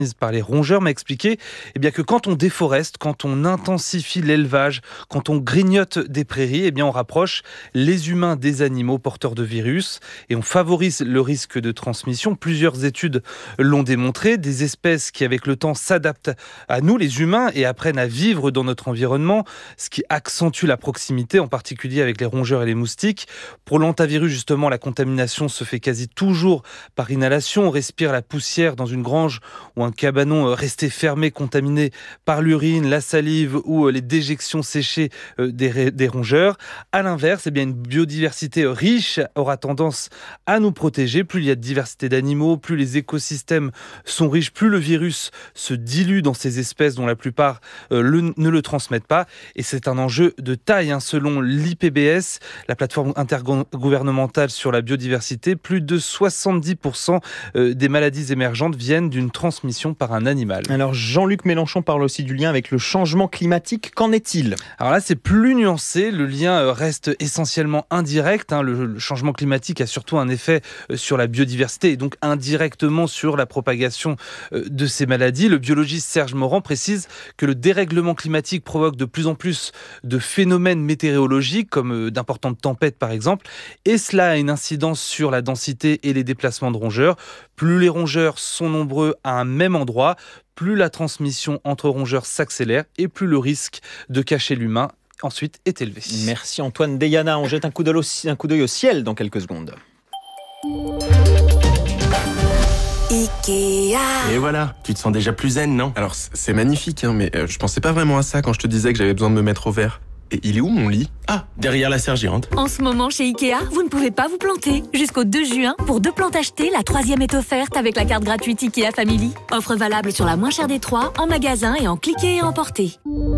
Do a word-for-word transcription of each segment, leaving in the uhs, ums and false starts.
par les rongeurs m'a expliqué eh bien, que quand on déforeste, quand on intensifie l'élevage, quand on grignote des prairies, eh bien, on rapproche les humains des animaux porteurs de virus et on favorise le risque de transmission. Plusieurs études l'ont démontré. Des espèces qui, avec le temps, s'adaptent à nous, les humains, et apprennent à vivre dans notre environnement, ce qui accentue la proximité, en particulier avec les rongeurs et les moustiques. Pour l'hantavirus, justement, la contamination se fait quasi toujours par inhalation. On respire la poussière dans une grange ou un cabanon resté fermé, contaminé par l'urine, la salive ou les déjections séchées des, des rongeurs. À l'inverse, eh bien, une biodiversité riche aura tendance à nous protéger. Plus il y a de diversité d'animaux, plus les écosystèmes sont riches, plus le virus se dilue dans ces espèces dont la plupart euh, le, ne le transmettent pas. Et c'est un enjeu de taille, hein. Selon l'I P B S, la plateforme intergouvernementale sur la biodiversité, plus de soixante-dix pour cent des maladies émergentes viennent d'une transmission par un animal. Alors Jean-Luc Mélenchon parle aussi du lien avec le changement climatique. Qu'en est-il ? Alors là, c'est plus nuancé. Le lien reste essentiellement indirect. Hein. Le, le changement climatique a surtout un effet sur la biodiversité et donc indirectement sur la propagation de ces maladies. Le biologiste Serge Morand précise que le dérèglement climatique provoque de plus en plus de phénomènes météorologiques comme d'importantes tempêtes par exemple, et cela a une incidence sur la densité et les déplacements de rongeurs. Plus les rongeurs sont nombreux à un même endroit, plus la transmission entre rongeurs s'accélère et plus le risque de cacher l'humain ensuite est élevé. Merci Antoine Deyana. On jette un coup d'œil au, un coup d'œil au ciel dans quelques secondes. Ikea. Et voilà, tu te sens déjà plus zen, non ? Alors c'est magnifique, hein, mais euh, je pensais pas vraiment à ça quand je te disais que j'avais besoin de me mettre au vert. Et il est où mon lit ? Ah, derrière la serre géante. En ce moment, chez Ikea, vous ne pouvez pas vous planter. Jusqu'au deux juin, pour deux plantes achetées, la troisième est offerte avec la carte gratuite Ikea Family. Offre valable sur la moins chère des trois, en magasin et en cliquer et emporter.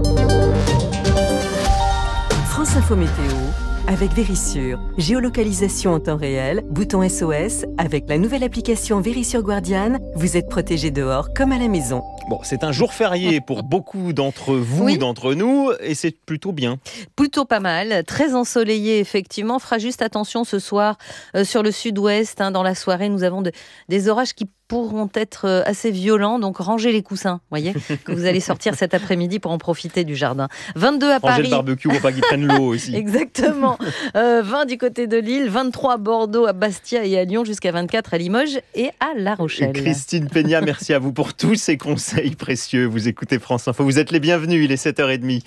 France Info Météo avec Vérissure. Géolocalisation en temps réel, bouton S O S. Avec la nouvelle application Vérissure Guardian, vous êtes protégé dehors comme à la maison. Bon, c'est un jour férié pour beaucoup d'entre vous, Oui. d'entre nous, et c'est plutôt bien. Plutôt pas mal, très ensoleillé effectivement. Fera juste attention ce soir euh, sur le sud-ouest. Hein, dans la soirée, nous avons de, des orages qui pourront être euh, assez violents. Donc rangez les coussins, voyez, que vous allez sortir cet après-midi pour en profiter du jardin. vingt-deux à Rangez Paris. le barbecue pour pas qu'ils prennent l'eau aussi. Exactement. Euh, vingt du côté de Lille, vingt-trois à Bordeaux, à Bastia et à Lyon, jusqu'à vingt-quatre à Limoges et à La Rochelle. Christine Peña, merci à vous pour tous ces conseils précieux. Vous écoutez France Info, vous êtes les bienvenus, il est sept heures trente.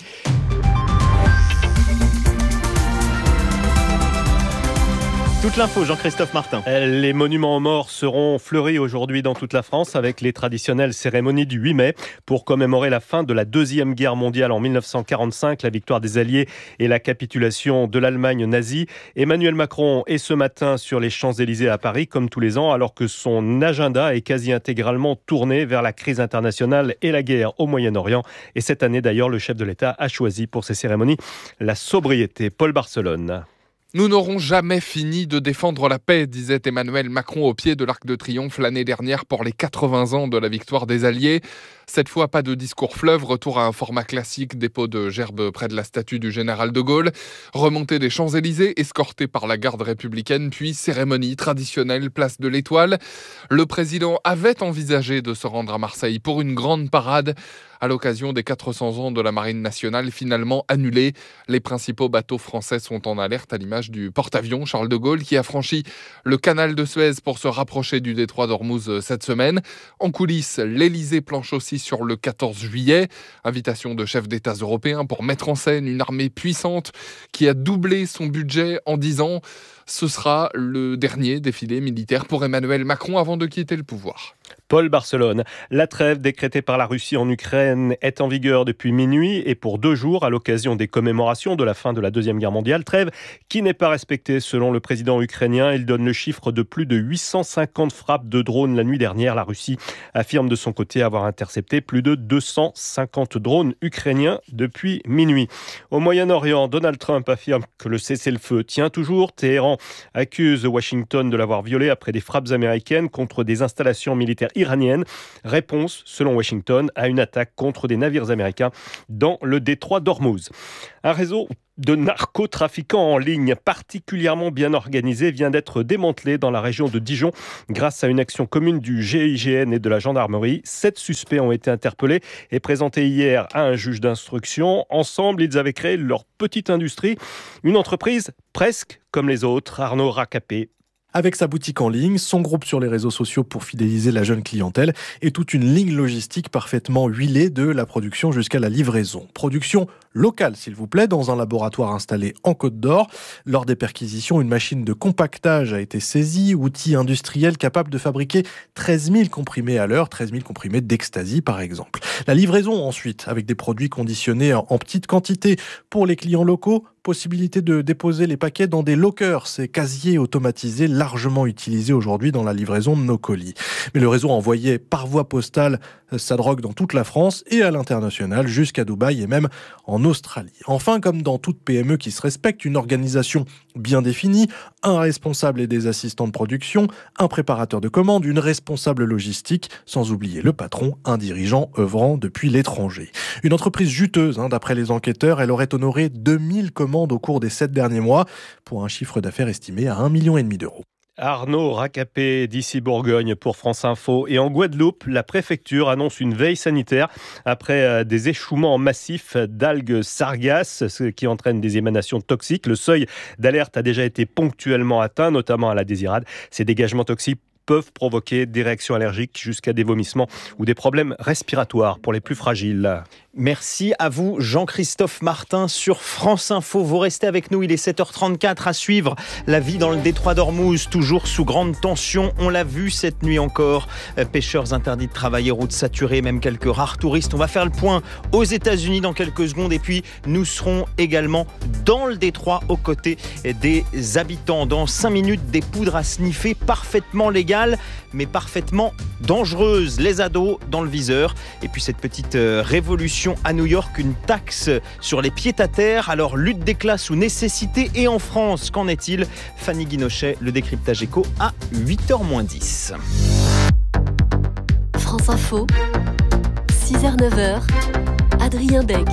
Toute l'info, Jean-Christophe Martin. Les monuments aux morts seront fleuris aujourd'hui dans toute la France avec les traditionnelles cérémonies du huit mai pour commémorer la fin de la Deuxième Guerre mondiale en mille neuf cent quarante-cinq, la victoire des Alliés et la capitulation de l'Allemagne nazie. Emmanuel Macron est ce matin sur les Champs-Élysées à Paris, comme tous les ans, alors que son agenda est quasi intégralement tourné vers la crise internationale et la guerre au Moyen-Orient. Et cette année d'ailleurs, le chef de l'État a choisi pour ces cérémonies la sobriété. Paul Barcelone. Nous n'aurons jamais fini de défendre la paix, disait Emmanuel Macron au pied de l'Arc de Triomphe l'année dernière pour les quatre-vingts ans de la victoire des Alliés. Cette fois, pas de discours fleuve, retour à un format classique, dépôt de gerbes près de la statue du général de Gaulle, remontée des Champs-Élysées, escortée par la garde républicaine, puis cérémonie traditionnelle, place de l'Étoile. Le président avait envisagé de se rendre à Marseille pour une grande parade à l'occasion des quatre cents ans de la Marine nationale, finalement annulée. Les principaux bateaux français sont en alerte, à l'image du porte-avions Charles de Gaulle, qui a franchi le canal de Suez pour se rapprocher du détroit d'Ormuz cette semaine. En coulisses, l'Élysée planche aussi sur le quatorze juillet. Invitation de chefs d'État européens pour mettre en scène une armée puissante qui a doublé son budget en dix ans. Ce sera le dernier défilé militaire pour Emmanuel Macron avant de quitter le pouvoir. Paul Barcelone. La trêve décrétée par la Russie en Ukraine est en vigueur depuis minuit et pour deux jours à l'occasion des commémorations de la fin de la Deuxième Guerre mondiale. Trêve qui n'est pas respectée selon le président ukrainien. Il donne le chiffre de plus de huit cent cinquante frappes de drones la nuit dernière. La Russie affirme de son côté avoir intercepté plus de deux cent cinquante drones ukrainiens depuis minuit. Au Moyen-Orient, Donald Trump affirme que le cessez-le-feu tient toujours. Téhéran accuse Washington de l'avoir violé après des frappes américaines contre des installations militaires iraniennes. Réponse, selon Washington, à une attaque contre des navires américains dans le détroit d'Ormuz. Un réseau de narcotrafiquants en ligne particulièrement bien organisé vient d'être démantelé dans la région de Dijon grâce à une action commune du G I G N et de la gendarmerie. Sept suspects ont été interpellés et présentés hier à un juge d'instruction. Ensemble, ils avaient créé leur petite industrie, une entreprise presque comme les autres. Arnaud Racapé. Avec sa boutique en ligne, son groupe sur les réseaux sociaux pour fidéliser la jeune clientèle et toute une ligne logistique parfaitement huilée de la production jusqu'à la livraison. Production locale, s'il vous plaît, dans un laboratoire installé en Côte d'Or. Lors des perquisitions, une machine de compactage a été saisie, outil industriel capable de fabriquer treize mille comprimés à l'heure, treize mille comprimés d'ecstasy par exemple. La livraison ensuite, avec des produits conditionnés en, en petite quantité pour les clients locaux. Possibilité de déposer les paquets dans des lockers, ces casiers automatisés largement utilisés aujourd'hui dans la livraison de nos colis. Mais le réseau envoyait par voie postale sa drogue dans toute la France et à l'international jusqu'à Dubaï et même en Australie. Enfin, comme dans toute P M E qui se respecte, une organisation bien définie, un responsable et des assistants de production, un préparateur de commandes, une responsable logistique, sans oublier le patron, un dirigeant œuvrant depuis l'étranger. Une entreprise juteuse, hein, d'après les enquêteurs, elle aurait honoré deux mille commandes au cours des sept derniers mois, pour un chiffre d'affaires estimé à un virgule cinq million d'euros. Arnaud Racapé d'ici Bourgogne pour France Info. Et en Guadeloupe, la préfecture annonce une veille sanitaire après des échouements massifs d'algues sargasses, ce qui entraîne des émanations toxiques. Le seuil d'alerte a déjà été ponctuellement atteint, notamment à la Désirade. Ces dégagements toxiques peuvent provoquer des réactions allergiques jusqu'à des vomissements ou des problèmes respiratoires pour les plus fragiles. Merci à vous, Jean-Christophe Martin sur France Info. Vous restez avec nous, il est sept heures trente-quatre à suivre la vie dans le détroit d'Ormuz, toujours sous grande tension. On l'a vu cette nuit encore. Pêcheurs interdits de travailler, routes saturées, même quelques rares touristes. On va faire le point aux États-Unis dans quelques secondes. Et puis, nous serons également dans le détroit aux côtés des habitants. Dans cinq minutes, des poudres à sniffer parfaitement légales, mais parfaitement dangereuses. Les ados dans le viseur. Et puis, cette petite révolution à New York, une taxe sur les pieds-à-terre. Alors, lutte des classes ou nécessité? Et en France, qu'en est-il? Fanny Guinochet, le décryptage éco à huit heures moins dix. France Info, six heures neuf heures, Adrien Beck.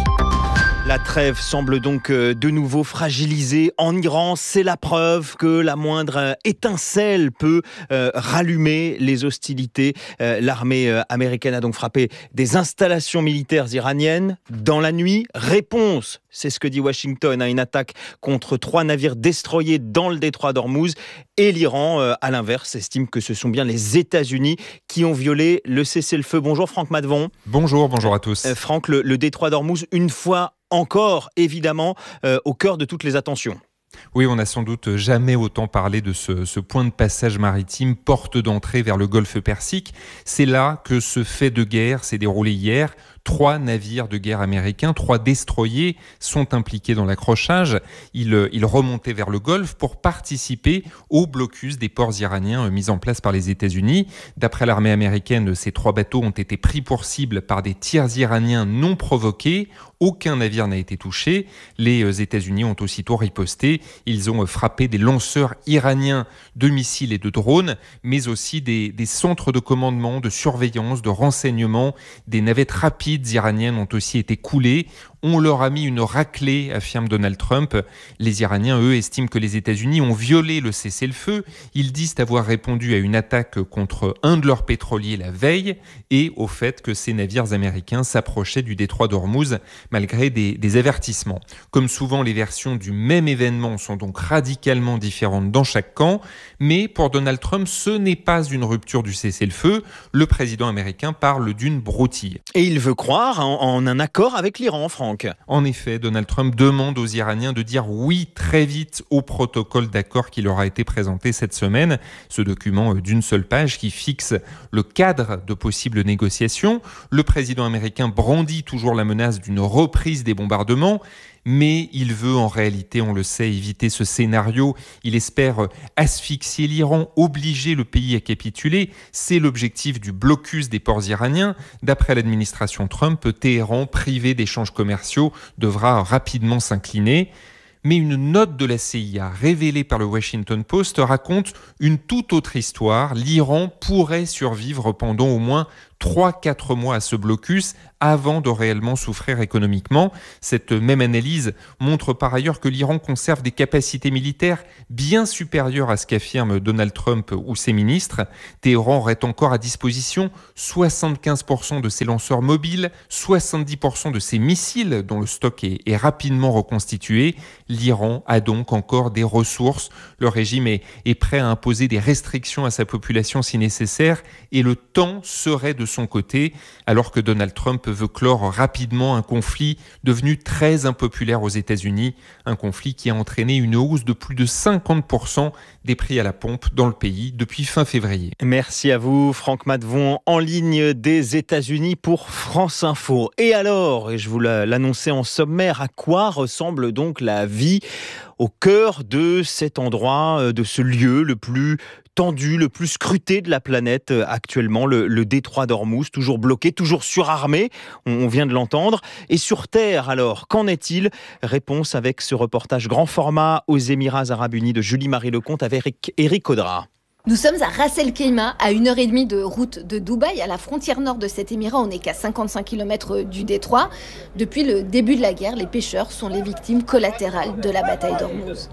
La trêve semble donc de nouveau fragilisée en Iran. C'est la preuve que la moindre étincelle peut euh, rallumer les hostilités. Euh, l'armée américaine a donc frappé des installations militaires iraniennes dans la nuit. Réponse, c'est ce que dit Washington, à une attaque contre trois navires destroyers dans le détroit d'Ormuz. Et l'Iran, euh, à l'inverse, estime que ce sont bien les États-Unis qui ont violé le cessez-le-feu. Bonjour Franck Madvon. Bonjour, bonjour à tous. Euh, Franck, le, le détroit d'Ormuz, une fois encore, évidemment, euh, au cœur de toutes les attentions. Oui, on n'a sans doute jamais autant parlé de ce, ce point de passage maritime, porte d'entrée vers le golfe Persique. C'est là que ce fait de guerre s'est déroulé hier. Trois navires de guerre américains, trois destroyers sont impliqués dans l'accrochage. Ils, ils remontaient vers le Golfe pour participer au blocus des ports iraniens mis en place par les États-Unis. D'après l'armée américaine, ces trois bateaux ont été pris pour cible par des tirs iraniens non provoqués. Aucun navire n'a été touché. Les États-Unis ont aussitôt riposté. Ils ont frappé des lanceurs iraniens de missiles et de drones, mais aussi des, des centres de commandement, de surveillance, de renseignement, des navettes rapides iraniennes ont aussi été coulées. On leur a mis une raclée, affirme Donald Trump. Les Iraniens, eux, estiment que les États-Unis ont violé le cessez-le-feu. Ils disent avoir répondu à une attaque contre un de leurs pétroliers la veille et au fait que ces navires américains s'approchaient du détroit d'Ormuz malgré des, des avertissements. Comme souvent, les versions du même événement sont donc radicalement différentes dans chaque camp. Mais pour Donald Trump, ce n'est pas une rupture du cessez-le-feu. Le président américain parle d'une broutille. Et il veut croire en, en un accord avec l'Iran, Franck. En effet, Donald Trump demande aux Iraniens de dire oui très vite au protocole d'accord qui leur a été présenté cette semaine. Ce document d'une seule page qui fixe le cadre de possibles négociations. Le président américain brandit toujours la menace d'une reprise des bombardements. Mais il veut en réalité, on le sait, éviter ce scénario. Il espère asphyxier l'Iran, obliger le pays à capituler. C'est l'objectif du blocus des ports iraniens. D'après l'administration Trump, Téhéran, privé d'échanges commerciaux, devra rapidement s'incliner. Mais une note de la C I A révélée par le Washington Post raconte une toute autre histoire. L'Iran pourrait survivre pendant au moins trois à quatre mois à ce blocus avant de réellement souffrir économiquement. Cette même analyse montre par ailleurs que l'Iran conserve des capacités militaires bien supérieures à ce qu'affirment Donald Trump ou ses ministres. Téhéran aurait encore à disposition soixante-quinze pour cent de ses lanceurs mobiles, soixante-dix pour cent de ses missiles dont le stock est, est rapidement reconstitué. L'Iran a donc encore des ressources. Le régime est, est prêt à imposer des restrictions à sa population si nécessaire et le temps serait de son côté, alors que Donald Trump veut clore rapidement un conflit devenu très impopulaire aux États-Unis, un conflit qui a entraîné une hausse de plus de cinquante pour cent des prix à la pompe dans le pays depuis fin février. Merci à vous, Franck Matvon, en ligne des États-Unis pour France Info. Et alors, et je vous l'annonçais en sommaire, à quoi ressemble donc la vie au cœur de cet endroit, de ce lieu le plus tendu, le plus scruté de la planète actuellement, le, le détroit d'Ormuz, toujours bloqué, toujours surarmé, on, on vient de l'entendre. Et sur Terre, alors, qu'en est-il ? Réponse avec ce reportage grand format aux Émirats Arabes Unis de Julie-Marie Lecomte avec Éric Audra. Nous sommes à Ras El Khaimah, à une heure et demie de route de Dubaï, à la frontière nord de cet émirat. On n'est qu'à cinquante-cinq kilomètres du détroit. Depuis le début de la guerre, les pêcheurs sont les victimes collatérales de la bataille d'Ormuz.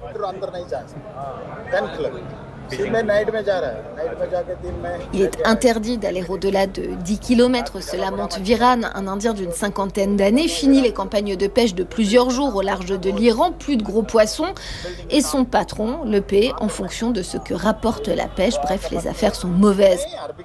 Il est interdit d'aller au-delà de dix kilomètres. Cela monte Viran, un Indien d'une cinquantaine d'années. Fini les campagnes de pêche de plusieurs jours au large de l'Iran. Plus de gros poissons. Et son patron le paie en fonction de ce que rapporte la pêche. Bref, les affaires sont mauvaises.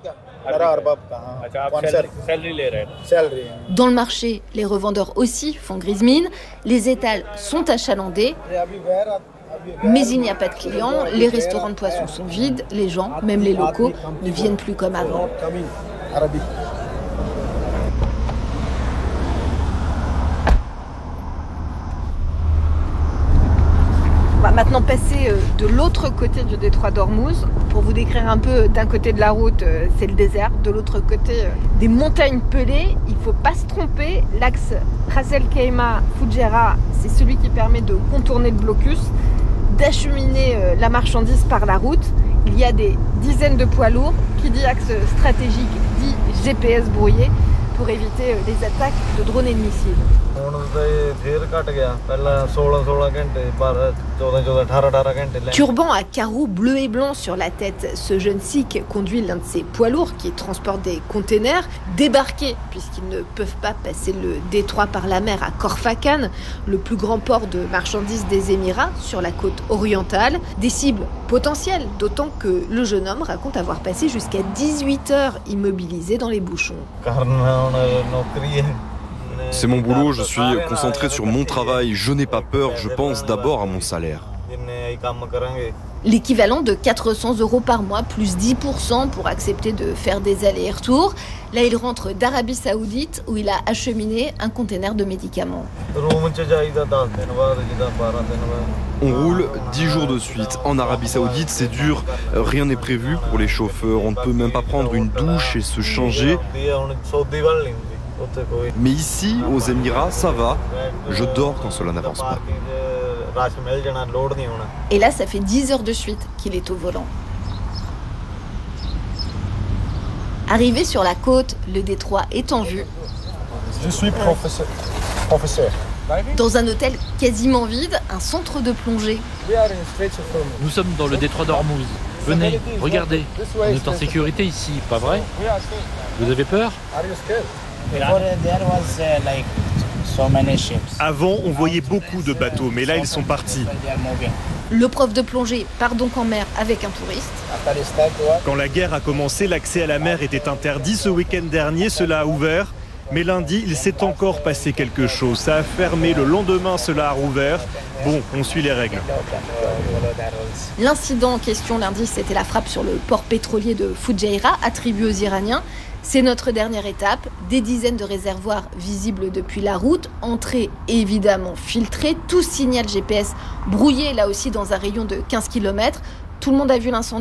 Dans le marché, les revendeurs aussi font grise mine. Les étals sont achalandés. Mais il n'y a pas de clients, les restaurants de poissons sont vides, les gens, même les locaux, ne viennent plus comme avant. On va maintenant passer de l'autre côté du détroit d'Ormuz. Pour vous décrire un peu, d'un côté de la route, c'est le désert, de l'autre côté, des montagnes pelées. Il ne faut pas se tromper, l'axe Ras El Khaimah-Fujairah, c'est celui qui permet de contourner le blocus, d'acheminer la marchandise par la route. Il y a des dizaines de poids lourds. Qui dit axe stratégique dit G P S brouillé pour éviter les attaques de drones et de missiles. Turban à carreaux bleus et blancs sur la tête, ce jeune Sikh conduit l'un de ses poids lourds qui transporte des containers. Débarqués, puisqu'ils ne peuvent pas passer le détroit par la mer, à Khor Fakkan, le plus grand port de marchandises des Émirats, sur la côte orientale. Des cibles potentielles, d'autant que le jeune homme raconte avoir passé jusqu'à dix-huit heures immobilisé dans les bouchons. C'est mon boulot, je suis concentré sur mon travail, je n'ai pas peur, je pense d'abord à mon salaire. L'équivalent de quatre cents euros par mois, plus dix pour cent pour accepter de faire des allers-retours. Là, il rentre d'Arabie Saoudite où il a acheminé un conteneur de médicaments. On roule dix jours de suite. En Arabie Saoudite, c'est dur, rien n'est prévu pour les chauffeurs. On ne peut même pas prendre une douche et se changer. Mais ici, aux Émirats, ça va. Je dors quand cela n'avance pas. Et là, ça fait dix heures de suite qu'il est au volant. Arrivé sur la côte, le détroit est en vue. Je suis professeur. professeur. Dans un hôtel quasiment vide, un centre de plongée. Nous sommes dans le détroit d'Ormuz. Venez, regardez. On est en sécurité ici, pas vrai? Vous avez peur? Avant, on voyait beaucoup de bateaux, mais là, ils sont partis. Le prof de plongée part donc en mer avec un touriste. Quand la guerre a commencé, l'accès à la mer était interdit. Ce week-end dernier, cela a ouvert. Mais lundi, il s'est encore passé quelque chose. Ça a fermé. Le lendemain, cela a rouvert. Bon, on suit les règles. L'incident en question lundi, c'était la frappe sur le port pétrolier de Fujairah, attribué aux Iraniens. C'est notre dernière étape. Des dizaines de réservoirs visibles depuis la route. Entrée évidemment filtrée. Tout signal G P S brouillé, là aussi dans un rayon de quinze kilomètres. Tout le monde a vu l'incendie.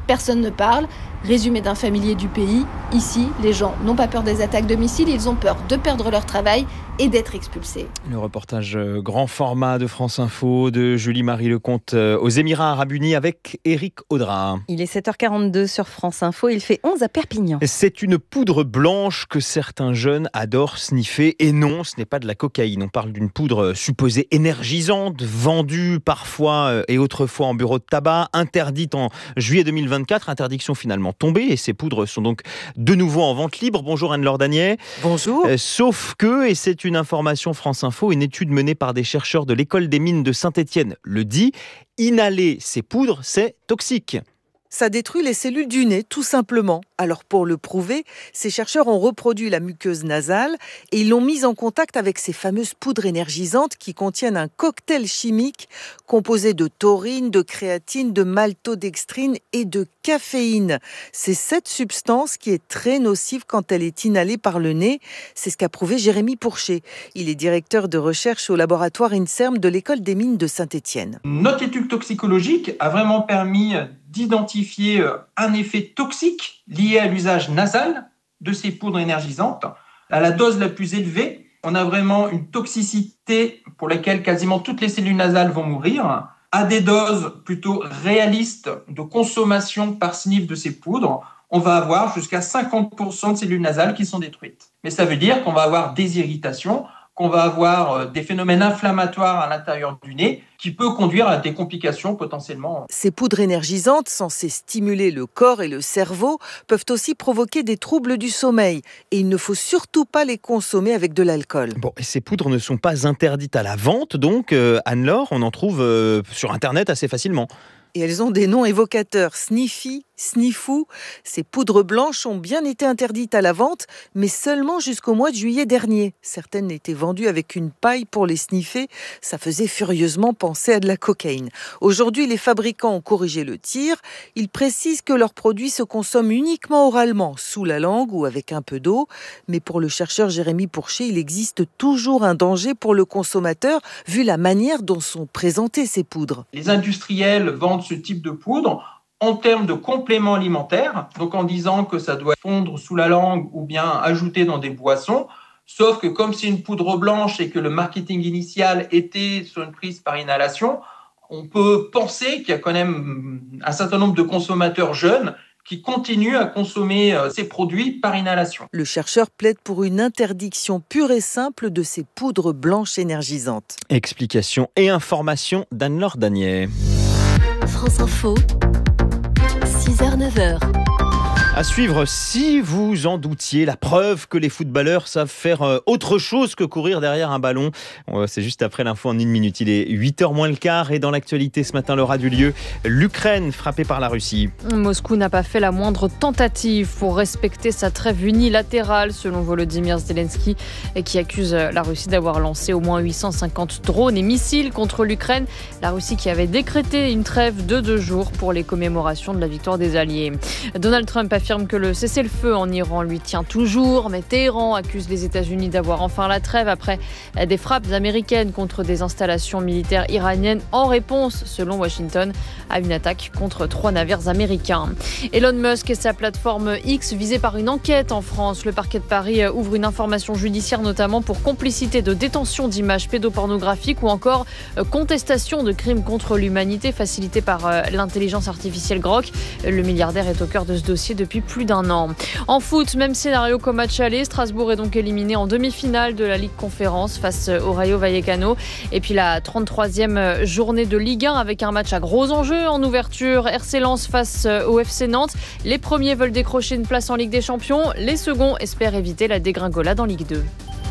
personne ne parle. Résumé d'un familier du pays, ici, les gens n'ont pas peur des attaques de missiles, ils ont peur de perdre leur travail et d'être expulsés. Le reportage grand format de France Info de Julie-Marie Lecomte aux Émirats Arabes Unis avec Éric Audrin. Il est sept heures quarante-deux sur France Info, il fait onze à Perpignan. C'est une poudre blanche que certains jeunes adorent sniffer. Et non, ce n'est pas de la cocaïne. On parle d'une poudre supposée énergisante, vendue parfois et autrefois en bureau de tabac, interdite en juillet deux mille vingt-quatre, interdiction finalement tombée. Et ces poudres sont donc de nouveau en vente libre. Bonjour Anne-Laure Danier. Bonjour. Euh, sauf que, et c'est une information France Info, une étude menée par des chercheurs de l'école des mines de Saint-Étienne le dit, inhaler ces poudres, c'est toxique. Ça détruit les cellules du nez, tout simplement. Alors pour le prouver, ces chercheurs ont reproduit la muqueuse nasale et ils l'ont mise en contact avec ces fameuses poudres énergisantes qui contiennent un cocktail chimique composé de taurine, de créatine, de maltodextrine et de caféine. C'est cette substance qui est très nocive quand elle est inhalée par le nez. C'est ce qu'a prouvé Jérémy Pourchet. Il est directeur de recherche au laboratoire INSERM de l'école des mines de Saint-Étienne. Notre étude toxicologique a vraiment permis d'identifier un effet toxique lié à l'usage nasal de ces poudres énergisantes. À la dose la plus élevée, on a vraiment une toxicité pour laquelle quasiment toutes les cellules nasales vont mourir. À des doses plutôt réalistes de consommation par sniff de ces poudres, on va avoir jusqu'à cinquante pour cent de cellules nasales qui sont détruites. Mais ça veut dire qu'on va avoir des irritations, qu'on va avoir des phénomènes inflammatoires à l'intérieur du nez qui peut conduire à des complications potentiellement. Ces poudres énergisantes, censées stimuler le corps et le cerveau, peuvent aussi provoquer des troubles du sommeil. Et il ne faut surtout pas les consommer avec de l'alcool. Bon, et ces poudres ne sont pas interdites à la vente, donc euh, Anne-Laure, on en trouve euh, sur Internet assez facilement. Et elles ont des noms évocateurs, Sniffy, Sniffou. Ces poudres blanches ont bien été interdites à la vente, mais seulement jusqu'au mois de juillet dernier. Certaines étaient vendues avec une paille pour les sniffer. Ça faisait furieusement penser à de la cocaïne. Aujourd'hui, les fabricants ont corrigé le tir. Ils précisent que leurs produits se consomment uniquement oralement, sous la langue ou avec un peu d'eau. Mais pour le chercheur Jérémy Pourchet, il existe toujours un danger pour le consommateur, vu la manière dont sont présentées ces poudres. Les industriels vendent ce type de poudre en termes de compléments alimentaires, donc en disant que ça doit fondre sous la langue ou bien ajouter dans des boissons, sauf que comme c'est une poudre blanche et que le marketing initial était sur une prise par inhalation, on peut penser qu'il y a quand même un certain nombre de consommateurs jeunes qui continuent à consommer ces produits par inhalation. Le chercheur plaide pour une interdiction pure et simple de ces poudres blanches énergisantes. Explication et information d'Anne-Laure Danier. France Info, six heures neuf heures. À suivre, si vous en doutiez, la preuve que les footballeurs savent faire autre chose que courir derrière un ballon. C'est juste après l'info en une minute. Il est huit heures moins le quart et dans l'actualité ce matin, l'aura du lieu. L'Ukraine frappée par la Russie. Moscou n'a pas fait la moindre tentative pour respecter sa trêve unilatérale, selon Volodymyr Zelensky, qui accuse la Russie d'avoir lancé au moins huit cent cinquante drones et missiles contre l'Ukraine. La Russie qui avait décrété une trêve de deux jours pour les commémorations de la victoire des Alliés. Donald Trump affirme que le cessez-le-feu en Iran lui tient toujours, mais Téhéran accuse les États-Unis d'avoir enfin la trêve après des frappes américaines contre des installations militaires iraniennes en réponse, selon Washington, à une attaque contre trois navires américains. Elon Musk et sa plateforme X visés par une enquête en France. Le parquet de Paris ouvre une information judiciaire notamment pour complicité de détention d'images pédopornographiques ou encore contestation de crimes contre l'humanité facilitée par l'intelligence artificielle Grok. Le milliardaire est au cœur de ce dossier depuis plus d'un an. En foot, même scénario qu'au match aller. Strasbourg est donc éliminé en demi-finale de la Ligue Conférence face au Rayo Vallecano. Et puis la trente-troisième journée de Ligue un avec un match à gros enjeux en ouverture. R C Lens face au F C Nantes. Les premiers veulent décrocher une place en Ligue des Champions. Les seconds espèrent éviter la dégringolade en Ligue deux.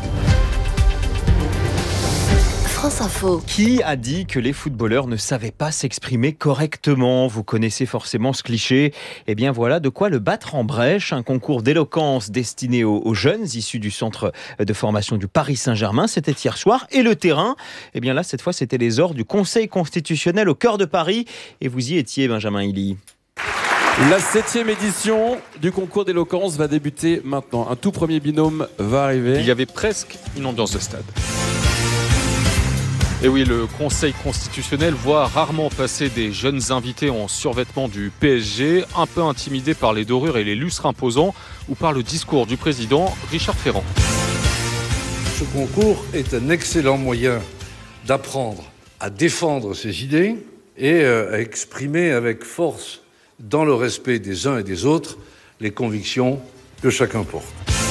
France Info. Qui a dit que les footballeurs ne savaient pas s'exprimer correctement ? Vous connaissez forcément ce cliché. Eh bien voilà de quoi le battre en brèche. Un concours d'éloquence destiné aux, aux jeunes issus du centre de formation du Paris Saint-Germain. C'était hier soir. Et le terrain, eh bien là cette fois c'était les ors du Conseil constitutionnel au cœur de Paris. Et vous y étiez, Benjamin Hilly. La septième édition du concours d'éloquence va débuter maintenant. Un tout premier binôme va arriver. Il y avait presque une ambiance de stade. Et oui, le Conseil constitutionnel voit rarement passer des jeunes invités en survêtement du P S G, un peu intimidés par les dorures et les lustres imposants ou par le discours du président Richard Ferrand. Ce concours est un excellent moyen d'apprendre à défendre ses idées et à exprimer avec force, dans le respect des uns et des autres, les convictions que chacun porte.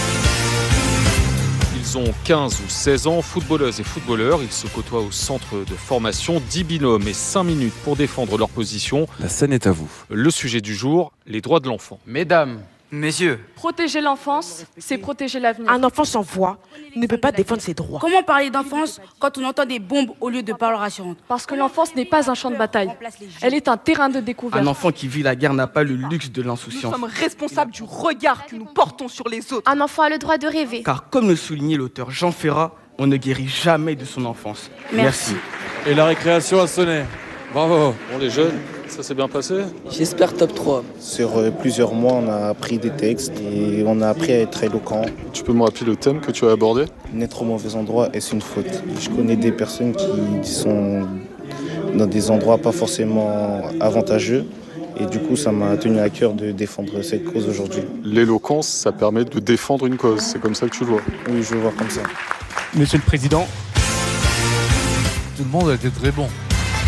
Ils ont quinze ou seize ans, footballeuses et footballeurs. Ils se côtoient au centre de formation. dix binômes et cinq minutes pour défendre leur position. La scène est à vous. Le sujet du jour, les droits de l'enfant. Mesdames, messieurs. Protéger l'enfance, c'est protéger l'avenir. Un enfant sans voix ne peut pas défendre ses droits. Comment parler d'enfance quand on entend des bombes au lieu de paroles rassurantes? Parce que l'enfance n'est pas un champ de bataille. Elle est un terrain de découverte. Un enfant qui vit la guerre n'a pas le luxe de l'insouciance. Nous sommes responsables du regard que nous portons sur les autres. Un enfant a le droit de rêver. Car comme le soulignait l'auteur Jean Ferrat, on ne guérit jamais de son enfance. Merci. Merci. Et la récréation a sonné. Bravo. Bon, les jeunes, ça s'est bien passé? J'espère top trois. Sur euh, plusieurs mois, on a appris des textes et on a appris à être éloquent. Tu peux me rappeler le thème que tu as abordé? N'être au mauvais endroit, est-ce une faute? Je connais des personnes qui sont dans des endroits pas forcément avantageux. Et du coup, ça m'a tenu à cœur de défendre cette cause aujourd'hui. L'éloquence, ça permet de défendre une cause. C'est comme ça que tu le vois? Oui, je le vois comme ça. Monsieur le Président. Tout le monde a été très bon.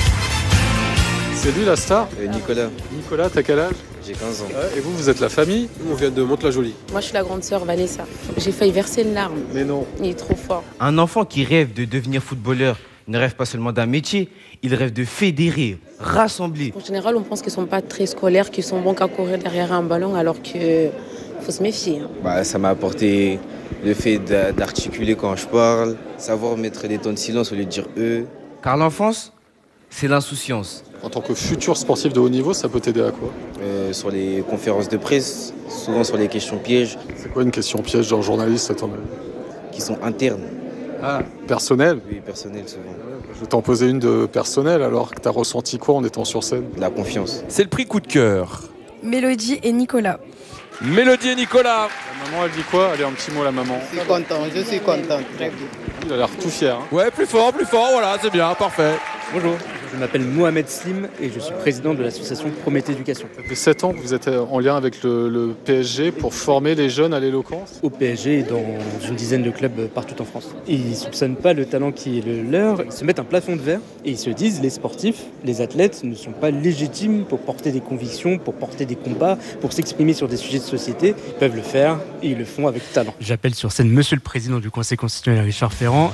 C'est lui la star? euh, Nicolas. Nicolas, t'as quel âge? J'ai quinze ans. Ouais, et vous, vous êtes la famille? Nous, on vient de Mantes-la-Jolie. Moi, je suis la grande sœur Vanessa. J'ai failli verser une larme. Mais non. Il est trop fort. Un enfant qui rêve de devenir footballeur ne rêve pas seulement d'un métier, il rêve de fédérer, rassembler. En général, on pense qu'ils sont pas très scolaires, qu'ils sont bons qu'à courir derrière un ballon, alors que faut se méfier. Hein. Bah, ça m'a apporté le fait d'articuler quand je parle, savoir mettre des temps de silence au lieu de dire eux. Car l'enfance, c'est l'insouciance. En tant que futur sportif de haut niveau, ça peut t'aider à quoi? euh, Sur les conférences de presse, souvent sur les questions pièges. C'est quoi une question piège d'un journaliste à ton avis? Qui sont internes. Ah, personnel? Oui, personnel souvent. Je vais t'en poser une de personnelle, alors que t'as ressenti quoi en étant sur scène? La confiance. C'est le prix coup de cœur. Mélodie et Nicolas. Mélodie et Nicolas. La maman, elle dit quoi? Allez, un petit mot, la maman. Je suis content, je suis content, très bien. Il a l'air tout fier. Hein. Ouais, plus fort, plus fort, voilà, c'est bien, parfait. Bonjour, je m'appelle Mohamed Slim et je suis président de l'association Prométhée Éducation. Ça fait sept ans que vous êtes en lien avec le, le P S G pour former les jeunes à l'éloquence? Au P S G et dans une dizaine de clubs partout en France. Ils ne soupçonnent pas le talent qui est le leur, ils se mettent un plafond de verre et ils se disent les sportifs, les athlètes ne sont pas légitimes pour porter des convictions, pour porter des combats, pour s'exprimer sur des sujets de société. Ils peuvent le faire et ils le font avec talent. J'appelle sur scène Monsieur le Président du Conseil constitutionnel Richard Ferrand.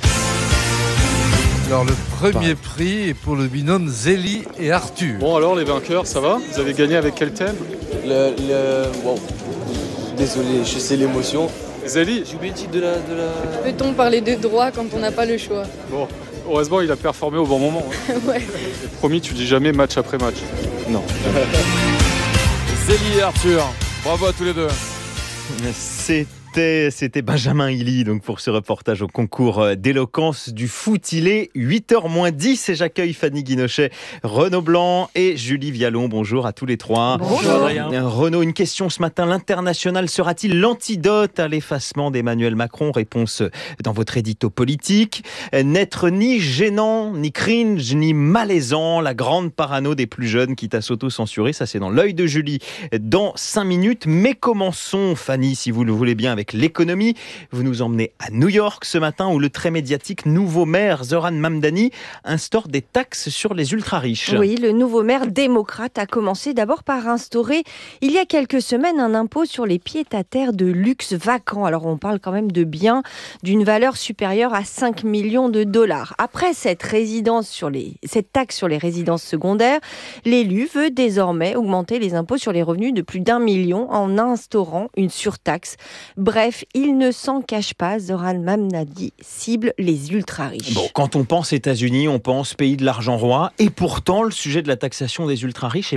Alors le premier prix est pour le binôme Zélie et Arthur. Bon alors les vainqueurs, ça va? Vous avez gagné avec quel thème? Le... le... Wow. Désolé, je sais l'émotion. Zélie? J'ai oublié le titre de la... De la... Peut-on parler de droit quand on n'a pas le choix? Bon, heureusement il a performé au bon moment. Hein. Ouais. Promis, tu dis jamais match après match. Non. Zélie et Arthur, bravo à tous les deux. C'est C'était Benjamin Hilly donc pour ce reportage au concours d'éloquence du foot. Il est huit heures moins dix et j'accueille Fanny Guinochet, Renaud Blanc et Julie Vialon. Bonjour à tous les trois. Bonjour. Bonjour. Renaud, une question ce matin. L'international sera-t-il l'antidote à l'effacement d'Emmanuel Macron? Réponse dans votre édito politique. N'être ni gênant, ni cringe, ni malaisant. La grande parano des plus jeunes quitte à s'auto-censurer. Ça, c'est dans l'œil de Julie dans cinq minutes. Mais commençons, Fanny, si vous le voulez bien, avec l'économie. Vous nous emmenez à New York ce matin où le très médiatique nouveau maire Zoran Mamdani instaure des taxes sur les ultra-riches. Oui, le nouveau maire démocrate a commencé d'abord par instaurer il y a quelques semaines un impôt sur les pieds-à-terre de luxe vacants. Alors on parle quand même de biens d'une valeur supérieure à cinq millions de dollars. Après cette, résidence sur les, cette taxe sur les résidences secondaires, l'élu veut désormais augmenter les impôts sur les revenus de plus d'un million en instaurant une surtaxe. Bref, il ne s'en cache pas, Zoran Mamdani cible les ultra-riches. Bon, quand on pense États-Unis, on pense pays de l'argent roi. Et pourtant, le sujet de la taxation des ultra-riches, eh ben,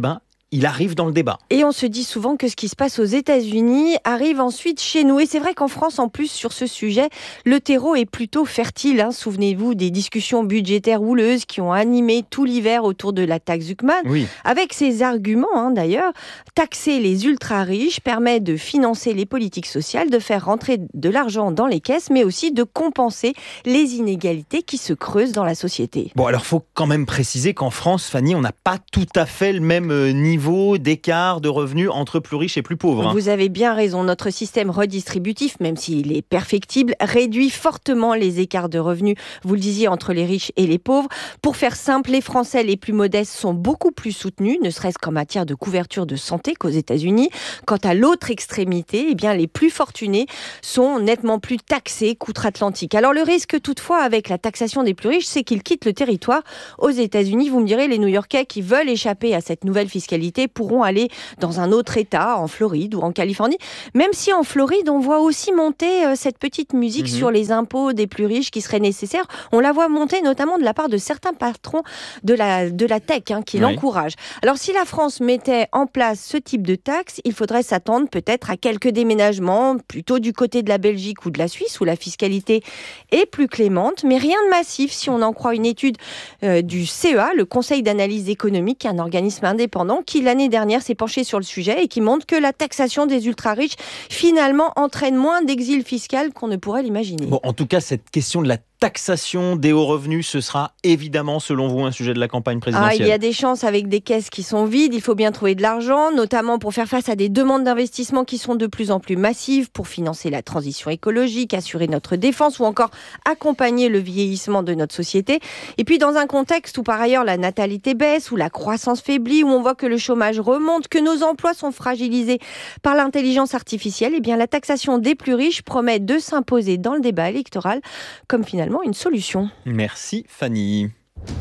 il arrive dans le débat. Et on se dit souvent que ce qui se passe aux États-Unis arrive ensuite chez nous. Et c'est vrai qu'en France, en plus, sur ce sujet, le terreau est plutôt fertile. Hein. Souvenez-vous des discussions budgétaires houleuses qui ont animé tout l'hiver autour de la taxe Zuckman. Oui. Avec ces arguments, hein, d'ailleurs, taxer les ultra-riches permet de financer les politiques sociales, de faire rentrer de l'argent dans les caisses, mais aussi de compenser les inégalités qui se creusent dans la société. Bon, alors il faut quand même préciser qu'en France, Fanny, on n'a pas tout à fait le même niveau d'écart de revenus entre plus riches et plus pauvres. Hein. Vous avez bien raison. Notre système redistributif, même s'il est perfectible, réduit fortement les écarts de revenus, vous le disiez, entre les riches et les pauvres. Pour faire simple, les Français les plus modestes sont beaucoup plus soutenus, ne serait-ce qu'en matière de couverture de santé qu'aux États-Unis. Quant à l'autre extrémité, eh bien, les plus fortunés sont nettement plus taxés qu'outre-Atlantique. Alors le risque toutefois avec la taxation des plus riches, c'est qu'ils quittent le territoire. Aux États-Unis, vous me direz, les New-Yorkais qui veulent échapper à cette nouvelle fiscalité pourront aller dans un autre État, en Floride ou en Californie. Même si en Floride, on voit aussi monter euh, cette petite musique mmh. sur les impôts des plus riches qui serait nécessaire. On la voit monter notamment de la part de certains patrons de la, de la tech hein, qui oui. l'encouragent. Alors si la France mettait en place ce type de taxe, il faudrait s'attendre peut-être à quelques déménagements, plutôt du côté de la Belgique ou de la Suisse, où la fiscalité est plus clémente, mais rien de massif si on en croit une étude euh, du C E A, le Conseil d'analyse économique, un organisme indépendant qui l'année dernière s'est penché sur le sujet et qui montre que la taxation des ultra-riches finalement entraîne moins d'exil fiscal qu'on ne pourrait l'imaginer. Bon, en tout cas, cette question de la taxation des hauts revenus, ce sera évidemment, selon vous, un sujet de la campagne présidentielle. Ah, il y a des chances avec des caisses qui sont vides. Il faut bien trouver de l'argent, notamment pour faire face à des demandes d'investissement qui sont de plus en plus massives, pour financer la transition écologique, assurer notre défense ou encore accompagner le vieillissement de notre société. Et puis, dans un contexte où, par ailleurs, la natalité baisse, où la croissance faiblit, où on voit que le chômage remonte, que nos emplois sont fragilisés par l'intelligence artificielle, eh bien, la taxation des plus riches promet de s'imposer dans le débat électoral comme finalement une solution. Merci Fanny.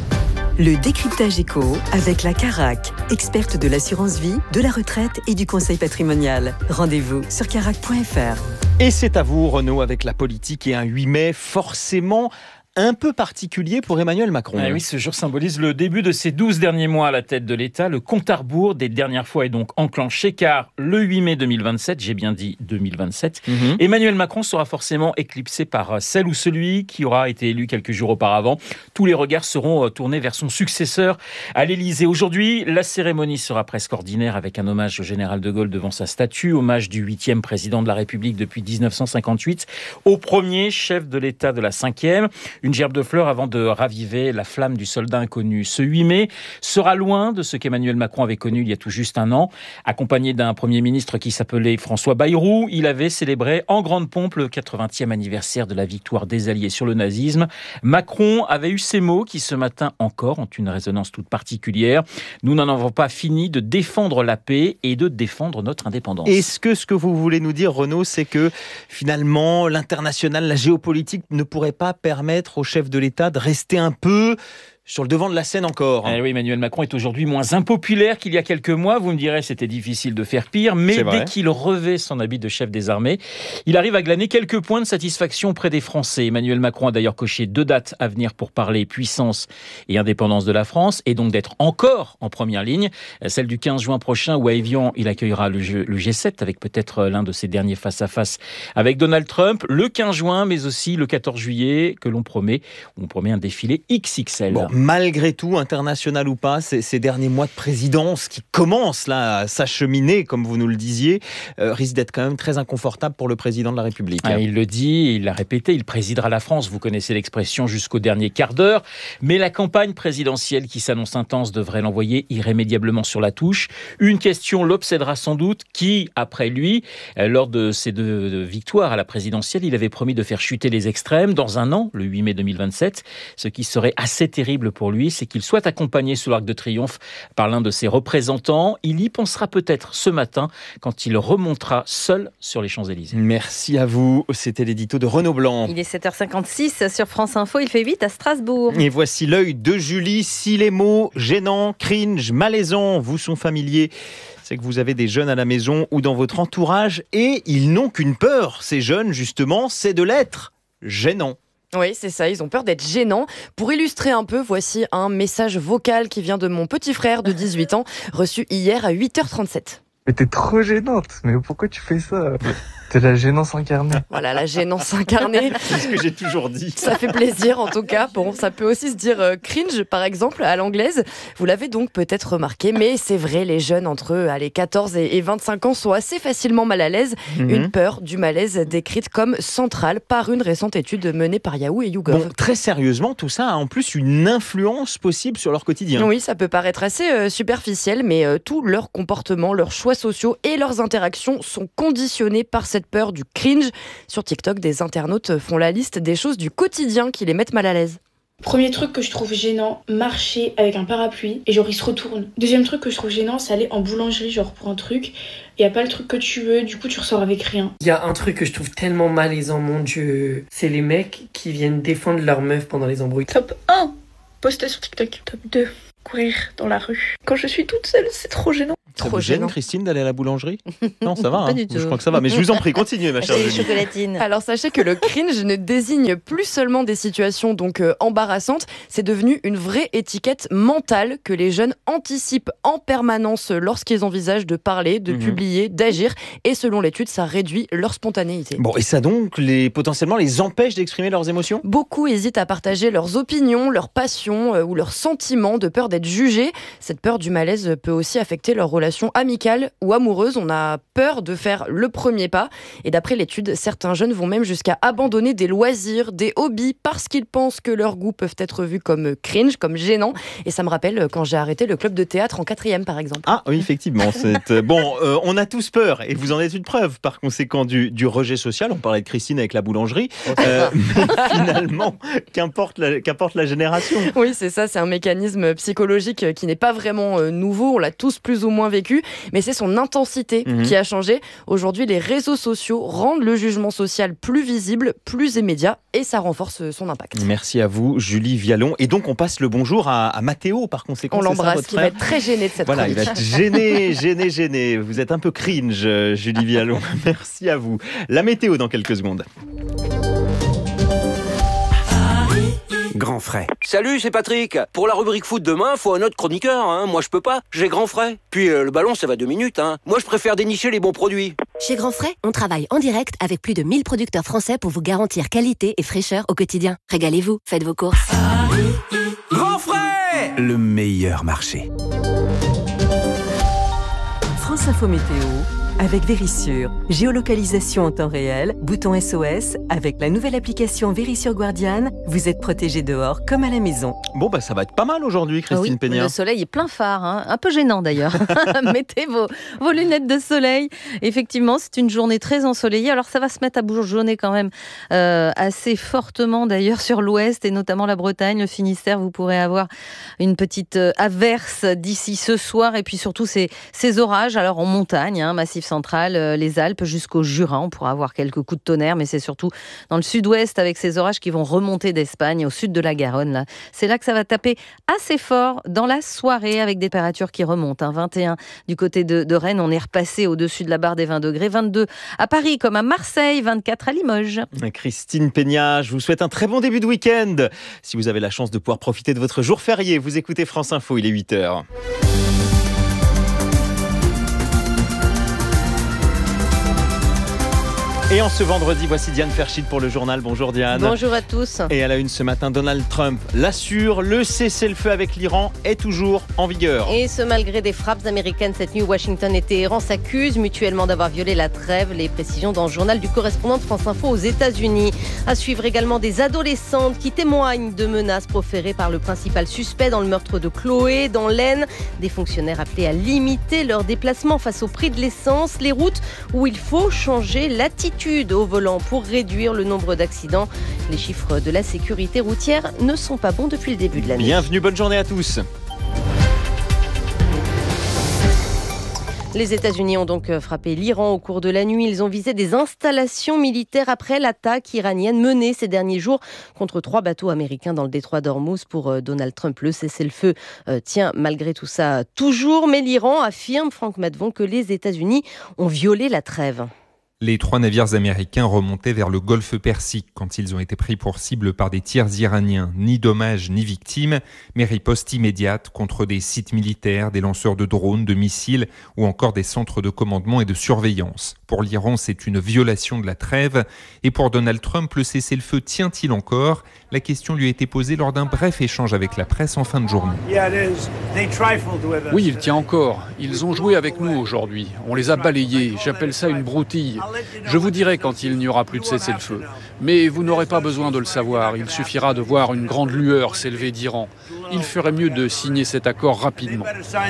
Le décryptage éco avec la Carac, experte de l'assurance vie, de la retraite et du conseil patrimonial. Rendez-vous sur carac point f r. Et c'est à vous Renaud avec la politique et un huit mai forcément un peu particulier pour Emmanuel Macron. Ah oui, ce jour symbolise le début de ses douze derniers mois à la tête de l'État. Le compte à rebours des dernières fois est donc enclenché car le huit mai deux mille vingt-sept, j'ai bien dit deux mille vingt-sept, mm-hmm. Emmanuel Macron sera forcément éclipsé par celle ou celui qui aura été élu quelques jours auparavant. Tous les regards seront tournés vers son successeur à l'Élysée. Aujourd'hui, la cérémonie sera presque ordinaire avec un hommage au général de Gaulle devant sa statue, hommage du huitième président de la République depuis dix-neuf cent cinquante-huit, au premier chef de l'État de la cinquième. Une gerbe de fleurs avant de raviver la flamme du soldat inconnu. Ce huit mai sera loin de ce qu'Emmanuel Macron avait connu il y a tout juste un an. Accompagné d'un Premier ministre qui s'appelait François Bayrou, il avait célébré en grande pompe le quatre-vingtième anniversaire de la victoire des Alliés sur le nazisme. Macron avait eu ces mots qui ce matin encore ont une résonance toute particulière. Nous n'en avons pas fini de défendre la paix et de défendre notre indépendance. Est-ce que ce que vous voulez nous dire, Renaud, c'est que finalement l'international, la géopolitique ne pourrait pas permettre au chef de l'État de rester un peu sur le devant de la scène encore. Eh oui, Emmanuel Macron est aujourd'hui moins impopulaire qu'il y a quelques mois. Vous me direz, c'était difficile de faire pire, mais dès qu'il revêt son habit de chef des armées, il arrive à glaner quelques points de satisfaction auprès des Français. Emmanuel Macron a d'ailleurs coché deux dates à venir pour parler puissance et indépendance de la France, et donc d'être encore en première ligne. Celle du quinze juin prochain, où à Évian, il accueillera le G sept, avec peut-être l'un de ses derniers face-à-face avec Donald Trump. Le quinze juin, mais aussi le quatorze juillet, que l'on promet, on promet un défilé X X L. Bon. Malgré tout, international ou pas, ces, ces derniers mois de présidence qui commencent là à s'acheminer, comme vous nous le disiez, euh, risquent d'être quand même très inconfortables pour le président de la République. Ah, il le dit, il l'a répété, il présidera la France, vous connaissez l'expression, jusqu'au dernier quart d'heure, mais la campagne présidentielle qui s'annonce intense devrait l'envoyer irrémédiablement sur la touche. Une question l'obsédera sans doute, qui, après lui, lors de ses deux victoires à la présidentielle, il avait promis de faire chuter les extrêmes dans un an, le huit mai deux mille vingt-sept, ce qui serait assez terrible pour lui, c'est qu'il soit accompagné sous l'Arc de Triomphe par l'un de ses représentants. Il y pensera peut-être ce matin quand il remontera seul sur les Champs-Élysées. Merci à vous. C'était l'édito de Renaud Blanc. Il est sept heures cinquante-six sur France Info. Il fait huit à Strasbourg. Et voici l'œil de Julie. Si les mots gênants, cringe, malaisants vous sont familiers, c'est que vous avez des jeunes à la maison ou dans votre entourage et ils n'ont qu'une peur. Ces jeunes, justement, c'est de l'être gênant. Oui, c'est ça, ils ont peur d'être gênants. Pour illustrer un peu, voici un message vocal qui vient de mon petit frère de dix-huit ans, reçu hier à huit heures trente-sept. Mais t'es trop gênante, mais pourquoi tu fais ça ? T'es la gênance incarnée. Voilà, la gênance incarnée. C'est ce que j'ai toujours dit. Ça fait plaisir en tout cas. Bon, ça peut aussi se dire euh, cringe par exemple à l'anglaise. Vous l'avez donc peut-être remarqué, mais c'est vrai, les jeunes entre allez, quatorze et vingt-cinq ans sont assez facilement mal à l'aise. Mmh. Une peur du malaise décrite comme centrale par une récente étude menée par Yahoo et YouGov. Bon, très sérieusement, tout ça a en plus une influence possible sur leur quotidien. Oui, ça peut paraître assez euh, superficiel, mais euh, tous leurs comportements, leurs choix sociaux et leurs interactions sont conditionnés par cette peur du cringe. Sur TikTok, des internautes font la liste des choses du quotidien qui les mettent mal à l'aise. Premier truc que je trouve gênant, marcher avec un parapluie et genre il se retourne. Deuxième truc que je trouve gênant, c'est aller en boulangerie genre pour un truc. Il n'y a pas le truc que tu veux, du coup tu ressors avec rien. Il y a un truc que je trouve tellement malaisant, mon Dieu. C'est les mecs qui viennent défendre leur meuf pendant les embrouilles. Top un, poster sur TikTok. Top deux, courir dans la rue. Quand je suis toute seule, c'est trop gênant. Ça Trop vous gêne, gênant. Christine, d'aller à la boulangerie ? Non, ça va. Pas Hein. du tout. Je crois que ça va. Mais je vous en prie, continuez, ma chère Acheter des Julie. chocolatines. Alors sachez que le cringe ne désigne plus seulement des situations donc euh, embarrassantes, c'est devenu une vraie étiquette mentale que les jeunes anticipent en permanence lorsqu'ils envisagent de parler, de Mhm. publier, d'agir, et selon l'étude, ça réduit leur spontanéité. Bon, et ça donc, les, potentiellement, les empêche d'exprimer leurs émotions ? Beaucoup hésitent à partager leurs opinions, leurs passions euh, ou leurs sentiments de peur d'être jugés. Cette peur du malaise peut aussi affecter leurs relations amicales ou amoureuses. On a peur de faire le premier pas. Et d'après l'étude, certains jeunes vont même jusqu'à abandonner des loisirs, des hobbies, parce qu'ils pensent que leurs goûts peuvent être vus comme cringe, comme gênants. Et ça me rappelle quand j'ai arrêté le club de théâtre en quatrième, par exemple. Ah oui, effectivement. C'est... Bon, euh, on a tous peur, et vous en êtes une preuve, par conséquent, du, du rejet social. On parlait de Christine avec la boulangerie. Euh, mais finalement, qu'importe la, qu'importe la génération. Oui, c'est ça, c'est un mécanisme psychologique qui n'est pas vraiment euh, nouveau, on l'a tous plus ou moins vécu, mais c'est son intensité mmh. qui a changé. Aujourd'hui, les réseaux sociaux rendent le jugement social plus visible, plus immédiat, et ça renforce son impact. Merci à vous, Julie Vialon. Et donc, on passe le bonjour à, à Mathéo, par conséquent. On l'embrasse, qui va être très gêné de cette Voilà, chronique. il va être gêné, gêné, gêné. Vous êtes un peu cringe, Julie Vialon. Merci à vous. La météo dans quelques secondes. Grand frais. Salut, c'est Patrick. Pour la rubrique foot demain, faut un autre chroniqueur. Hein. Moi, je peux pas. J'ai grand frais. Puis euh, le ballon, ça va deux minutes. Hein. Moi, je préfère dénicher les bons produits. Chez Grand Frais, on travaille en direct avec plus de mille producteurs français pour vous garantir qualité et fraîcheur au quotidien. Régalez-vous, faites vos courses. Grand frais, le meilleur marché. France Info Météo avec Vérissure. Géolocalisation en temps réel, bouton S O S. Avec la nouvelle application Vérissure Guardian, vous êtes protégé dehors comme à la maison. Bon, bah ça va être pas mal aujourd'hui, Christine oui, Pénia. Le soleil est plein phare, hein. Un peu gênant d'ailleurs. Mettez vos, vos lunettes de soleil. Effectivement, c'est une journée très ensoleillée. Alors ça va se mettre à bourgeonner quand même euh, assez fortement d'ailleurs sur l'ouest et notamment la Bretagne, le Finistère. Vous pourrez avoir une petite euh, averse d'ici ce soir et puis surtout ces, ces orages. Alors en montagne, hein, Massif central, euh, les Alpes jusqu'au Jura. On pourra avoir quelques coups de tonnerre, mais c'est surtout dans le sud-ouest avec ces orages qui vont remonter d'Espagne au sud de la Garonne. Là. C'est là que ça va taper assez fort dans la soirée avec des températures qui remontent. Hein. vingt et un du côté de, de Rennes, on est repassé au-dessus de la barre des vingt degrés. vingt-deux à Paris comme à Marseille, vingt-quatre à Limoges. Christine Pénia, je vous souhaite un très bon début de week-end. Si vous avez la chance de pouvoir profiter de votre jour férié, vous écoutez France Info, il est huit heures. Et en ce vendredi, voici Diane Ferchit pour le journal. Bonjour Diane. Bonjour à tous. Et à la une ce matin, Donald Trump l'assure, le cessez-le-feu avec l'Iran est toujours en vigueur. Et ce malgré des frappes américaines cette nuit, Washington et Téhéran s'accusent mutuellement d'avoir violé la trêve. Les précisions dans le journal du correspondant de France Info aux États-Unis. À suivre également des adolescentes qui témoignent de menaces proférées par le principal suspect dans le meurtre de Chloé dans l'Aisne. Des fonctionnaires appelés à limiter leurs déplacements face au prix de l'essence. Les routes où il faut changer l'attitude au volant pour réduire le nombre d'accidents. Les chiffres de la sécurité routière ne sont pas bons depuis le début de l'année. Bienvenue, bonne journée à tous. Les États-Unis ont donc frappé l'Iran au cours de la nuit. Ils ont visé des installations militaires après l'attaque iranienne menée ces derniers jours contre trois bateaux américains dans le détroit d'Ormuz. Pour Donald Trump, le cessez-le-feu euh, tient malgré tout ça toujours. Mais l'Iran affirme, Franck Matvon, que les États-Unis ont violé la trêve. Les trois navires américains remontaient vers le golfe Persique quand ils ont été pris pour cible par des tirs iraniens. Ni dommages ni victimes, mais riposte immédiate contre des sites militaires, des lanceurs de drones, de missiles ou encore des centres de commandement et de surveillance. Pour l'Iran, c'est une violation de la trêve. Et pour Donald Trump, le cessez-le-feu tient-il encore ? La question lui a été posée lors d'un bref échange avec la presse en fin de journée. Oui, il tient encore. Ils ont joué avec nous aujourd'hui. On les a balayés. J'appelle ça une broutille. Je vous dirai quand il n'y aura plus de cessez-le-feu. Mais vous n'aurez pas besoin de le savoir. Il suffira de voir une grande lueur s'élever d'Iran. Il ferait mieux de signer cet accord rapidement.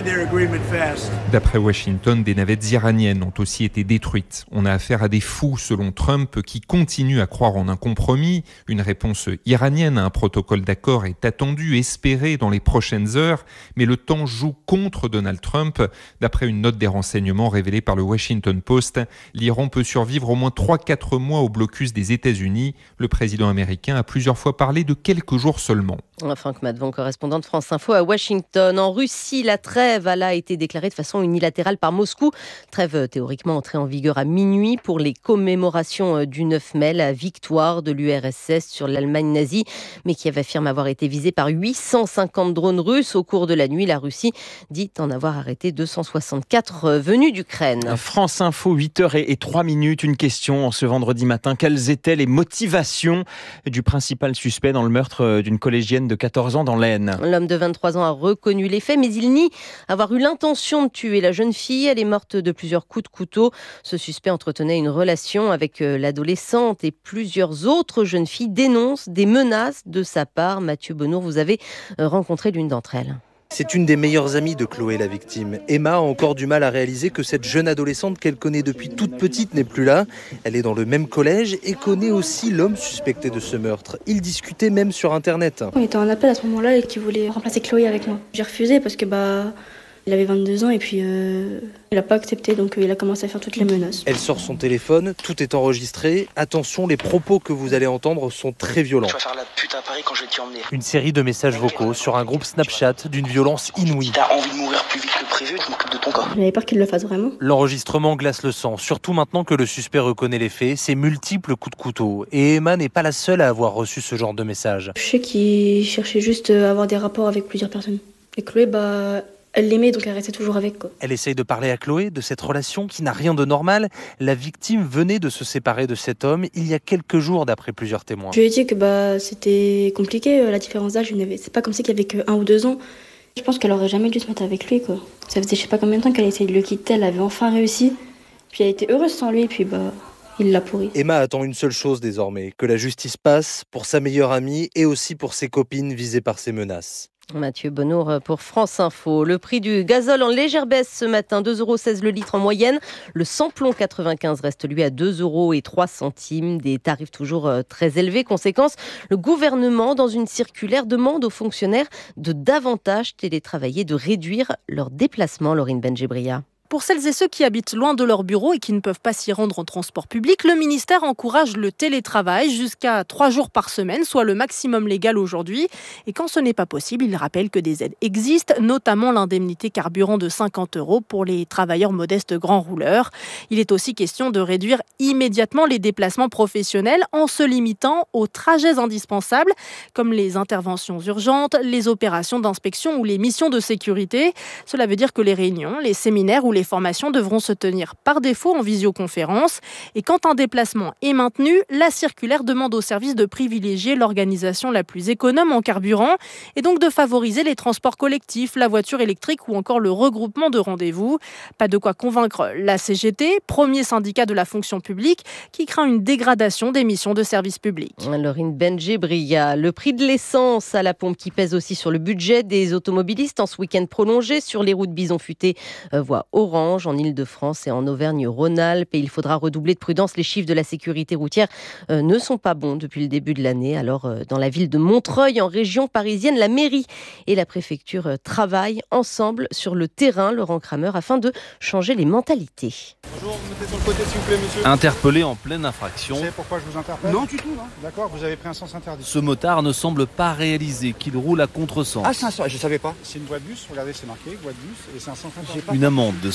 D'après Washington, des navettes iraniennes ont aussi été détruites. On a affaire à des fous, selon Trump, qui continuent à croire en un compromis. Une réponse iranienne à un protocole d'accord est attendue, espérée dans les prochaines heures. Mais le temps joue contre Donald Trump. D'après une note des renseignements révélée par le Washington Post, l'Iran peut survivre au moins trois à quatre mois au blocus des États-Unis. Le président américain a plusieurs fois parlé de quelques jours seulement. Franck Madvan, correspondant de France Info à Washington. En Russie, la trêve a été déclarée de façon unilatérale par Moscou. Trêve théoriquement entrée en vigueur à minuit pour les commémorations du neuf mai, la victoire de l'U R S S sur l'Allemagne nazie, mais Kiev affirme avoir été visée par huit cent cinquante drones russes au cours de la nuit. La Russie dit en avoir arrêté deux cent soixante-quatre venus d'Ukraine. France Info, huit heures et trois minutes. Une question en ce vendredi matin. Quelles étaient les motivations du principal suspect dans le meurtre d'une collégienne de quatorze ans dans l'Aisne ? L'homme de vingt-trois ans a reconnu les faits, mais il nie avoir eu l'intention de tuer la jeune fille. Elle est morte de plusieurs coups de couteau. Ce suspect entretenait une relation avec l'adolescente et plusieurs autres jeunes filles dénoncent des menaces de sa part. Mathieu Bonnour, vous avez rencontré l'une d'entre elles. C'est une des meilleures amies de Chloé, la victime. Emma a encore du mal à réaliser que cette jeune adolescente qu'elle connaît depuis toute petite n'est plus là. Elle est dans le même collège et connaît aussi l'homme suspecté de ce meurtre. Ils discutaient même sur Internet. On était en appel à ce moment-là et qui voulait remplacer Chloé avec moi. J'ai refusé parce que bah... il avait vingt-deux ans et puis euh, il n'a pas accepté, donc euh, il a commencé à faire toutes les menaces. Elle sort son téléphone, tout est enregistré. Attention, les propos que vous allez entendre sont très violents. Je vais faire la pute à Paris quand je vais t'y emmener. Une série de messages vocaux sur un groupe Snapchat d'une violence inouïe. Si t'as envie de mourir plus vite que prévu, tu m'occupes de ton corps. J'avais peur qu'il le fasse vraiment. L'enregistrement glace le sang, surtout maintenant que le suspect reconnaît les faits, ses multiples coups de couteau. Et Emma n'est pas la seule à avoir reçu ce genre de message. Je sais qu'il cherchait juste à avoir des rapports avec plusieurs personnes. Et Chloé, bah... elle l'aimait, donc elle restait toujours avec, quoi. Elle essaye de parler à Chloé de cette relation qui n'a rien de normal. La victime venait de se séparer de cet homme il y a quelques jours, d'après plusieurs témoins. Je lui ai dit que bah, c'était compliqué, la différence d'âge. C'est pas comme si qu'il y avait que un ou deux ans. Je pense qu'elle aurait jamais dû se mettre avec lui, quoi. Ça faisait je sais pas combien de temps qu'elle essayait de le quitter, elle avait enfin réussi. Puis elle était heureuse sans lui, et puis bah... il l'a pourri. Emma attend une seule chose désormais, que la justice passe pour sa meilleure amie et aussi pour ses copines visées par ces menaces. Mathieu Bonnour pour France Info. Le prix du gazole en légère baisse ce matin, deux euros seize le litre en moyenne. Le samplon quatre-vingt-quinze reste lui à deux euros et trois centimes. Des tarifs toujours très élevés. Conséquence, le gouvernement, dans une circulaire, demande aux fonctionnaires de davantage télétravailler, de réduire leurs déplacements. Laurine Benjebria. Pour celles et ceux qui habitent loin de leur bureau et qui ne peuvent pas s'y rendre en transport public, le ministère encourage le télétravail jusqu'à trois jours par semaine, soit le maximum légal aujourd'hui. Et quand ce n'est pas possible, il rappelle que des aides existent, notamment l'indemnité carburant de cinquante euros pour les travailleurs modestes grands rouleurs. Il est aussi question de réduire immédiatement les déplacements professionnels en se limitant aux trajets indispensables, comme les interventions urgentes, les opérations d'inspection ou les missions de sécurité. Cela veut dire que les réunions, les séminaires ou les Les formations devront se tenir par défaut en visioconférence. Et quand un déplacement est maintenu, la circulaire demande aux services de privilégier l'organisation la plus économe en carburant et donc de favoriser les transports collectifs, la voiture électrique ou encore le regroupement de rendez-vous. Pas de quoi convaincre la C G T, premier syndicat de la fonction publique, qui craint une dégradation des missions de service public. Laurine Benjebria, le prix de l'essence à la pompe qui pèse aussi sur le budget des automobilistes en ce week-end prolongé sur les routes Bison Futé, euh, voie Orange en Ile-de-France et en Auvergne-Rhône-Alpes. Et il faudra redoubler de prudence. Les chiffres de la sécurité routière euh, ne sont pas bons depuis le début de l'année. Alors, euh, dans la ville de Montreuil, en région parisienne, la mairie et la préfecture euh, travaillent ensemble sur le terrain, Laurent Kramer, afin de changer les mentalités. Bonjour, vous mettez sur le côté, s'il vous plaît, monsieur. Interpellé en pleine infraction. Vous savez pourquoi je vous interpelle? Non, du tout. Non. D'accord, vous avez pris un sens interdit. Ce motard ne semble pas réaliser qu'il roule à contresens. Ah, c'est un sens, je savais pas. C'est une voie de bus, regardez, c'est marqué, voie de bus, et c'est un sens interdit. Une amende de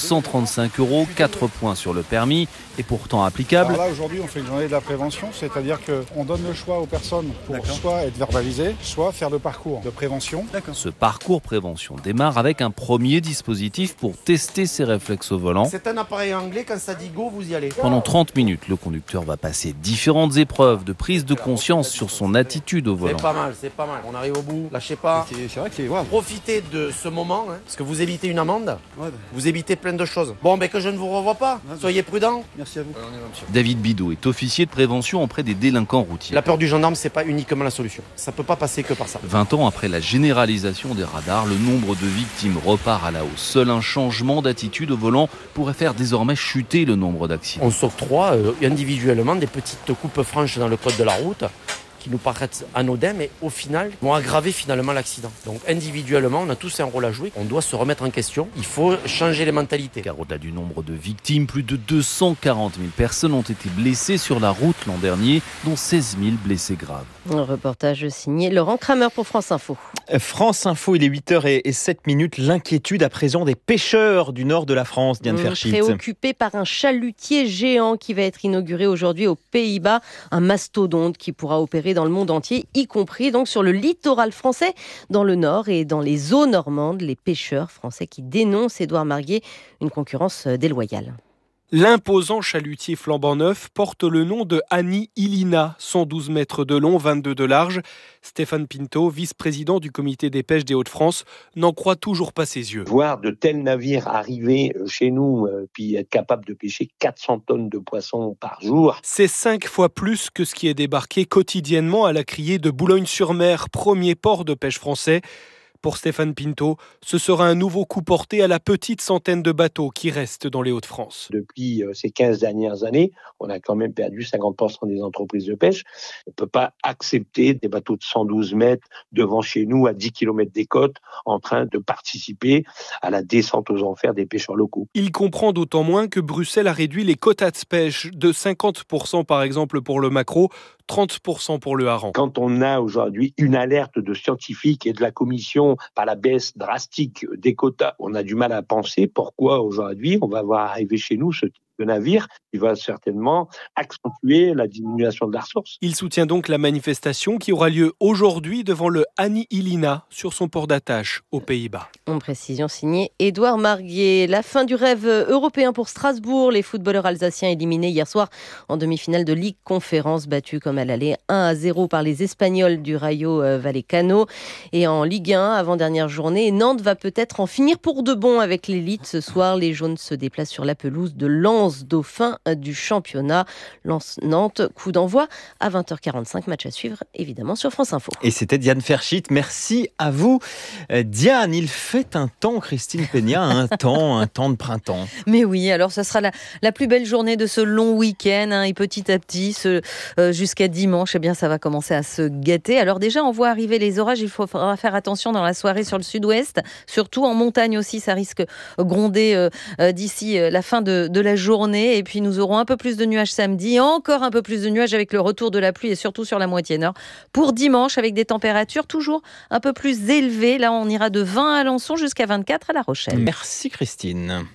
cent trente-cinq euros, quatre points sur le permis, et pourtant applicable. Alors là, aujourd'hui, on fait une journée de la prévention, c'est-à-dire qu'on donne le choix aux personnes pour D'accord. soit être verbalisées, soit faire le parcours de prévention. D'accord. Ce parcours prévention démarre avec un premier dispositif pour tester ses réflexes au volant. C'est un appareil anglais, quand ça dit go, vous y allez. Pendant trente minutes, le conducteur va passer différentes épreuves de prise de conscience sur son attitude au volant. C'est pas mal, c'est pas mal. On arrive au bout, lâchez pas. C'est, c'est vrai que c'est wow. Profitez de ce moment, hein, parce que vous évitez une amende, ouais, bah. vous évitez plein de choses. Bon, ben que je ne vous revois pas, ouais, soyez prudents. Merci à vous. Ouais, David Bidot est officier de prévention auprès des délinquants routiers. La peur du gendarme, c'est pas uniquement la solution. Ça peut pas passer que par ça. vingt ans après la généralisation des radars, le nombre de victimes repart à la hausse. Seul un changement d'attitude au volant pourrait faire désormais chuter le nombre d'accidents. On s'octroie euh, individuellement des petites coupes franches dans le code de la route qui nous paraissent anodins, mais au final vont aggraver finalement l'accident. Donc individuellement, on a tous un rôle à jouer. On doit se remettre en question. Il faut changer les mentalités. Car au-delà du nombre de victimes, plus de deux cent quarante mille personnes ont été blessées sur la route l'an dernier, dont seize mille blessés graves. Un reportage signé Laurent Kramer pour France Info. France Info, il est huit heures zéro sept minutes. L'inquiétude à présent des pêcheurs du nord de la France, Diane Ferschit. Préoccupés par un chalutier géant qui va être inauguré aujourd'hui aux Pays-Bas. Un mastodonte qui pourra opérer dans le monde entier, y compris donc sur le littoral français, dans le nord et dans les eaux normandes. Les pêcheurs français qui dénoncent, Édouard Marguet, une concurrence déloyale. L'imposant chalutier flambant neuf porte le nom de Annie Ilina, cent douze mètres de long, vingt-deux de large. Stéphane Pinto, vice-président du comité des pêches des Hauts-de-France, n'en croit toujours pas ses yeux. Voir de tels navires arriver chez nous, euh, puis être capable de pêcher quatre cents tonnes de poissons par jour. C'est cinq fois plus que ce qui est débarqué quotidiennement à la criée de Boulogne-sur-Mer, premier port de pêche français. Pour Stéphane Pinto, ce sera un nouveau coup porté à la petite centaine de bateaux qui restent dans les Hauts-de-France. Depuis ces quinze dernières années, on a quand même perdu cinquante pour cent des entreprises de pêche. On ne peut pas accepter des bateaux de cent douze mètres devant chez nous, à dix kilomètres des côtes, en train de participer à la descente aux enfers des pêcheurs locaux. Il comprend d'autant moins que Bruxelles a réduit les quotas de pêche de cinquante pour cent par exemple pour le maquereau, trente pour cent pour le hareng. Quand on a aujourd'hui une alerte de scientifiques et de la Commission par la baisse drastique des quotas, on a du mal à penser pourquoi aujourd'hui on va voir arriver chez nous ce type de navire qui va certainement accentuer la diminution de la ressource. Il soutient donc la manifestation qui aura lieu aujourd'hui devant le Annie Ilina sur son port d'attache aux Pays-Bas. En précision signée Édouard Marguet. La fin du rêve européen pour Strasbourg. Les footballeurs alsaciens éliminés hier soir en demi-finale de Ligue Conférence, battus comme à l'aller un à zéro par les Espagnols du Rayo Vallecano. Et en Ligue un, avant-dernière journée, Nantes va peut-être en finir pour de bon avec l'élite. Ce soir, les jaunes se déplacent sur la pelouse de Lens, dauphin du championnat. Lens-Nantes, coup d'envoi à vingt heures quarante-cinq. Match à suivre évidemment sur France Info. Et c'était Diane Ferschit. Merci à vous. Euh, Diane, il fait un temps, Christine Peña, un temps, un temps de printemps. Mais oui, alors ce sera la, la plus belle journée de ce long week-end. Hein, et petit à petit, ce, euh, jusqu'à dimanche, eh bien, ça va commencer à se gâter. Alors déjà, on voit arriver les orages. Il faudra faire attention dans la soirée sur le sud-ouest. Surtout en montagne aussi, ça risque gronder euh, euh, d'ici euh, la fin de, de la journée. Et puis nous aurons un peu plus de nuages samedi, encore un peu plus de nuages avec le retour de la pluie et surtout sur la moitié nord. Pour dimanche, avec des températures toujours un peu plus élevées. Là, on ira de vingt à Alençon jusqu'à vingt-quatre à La Rochelle. Merci Christine.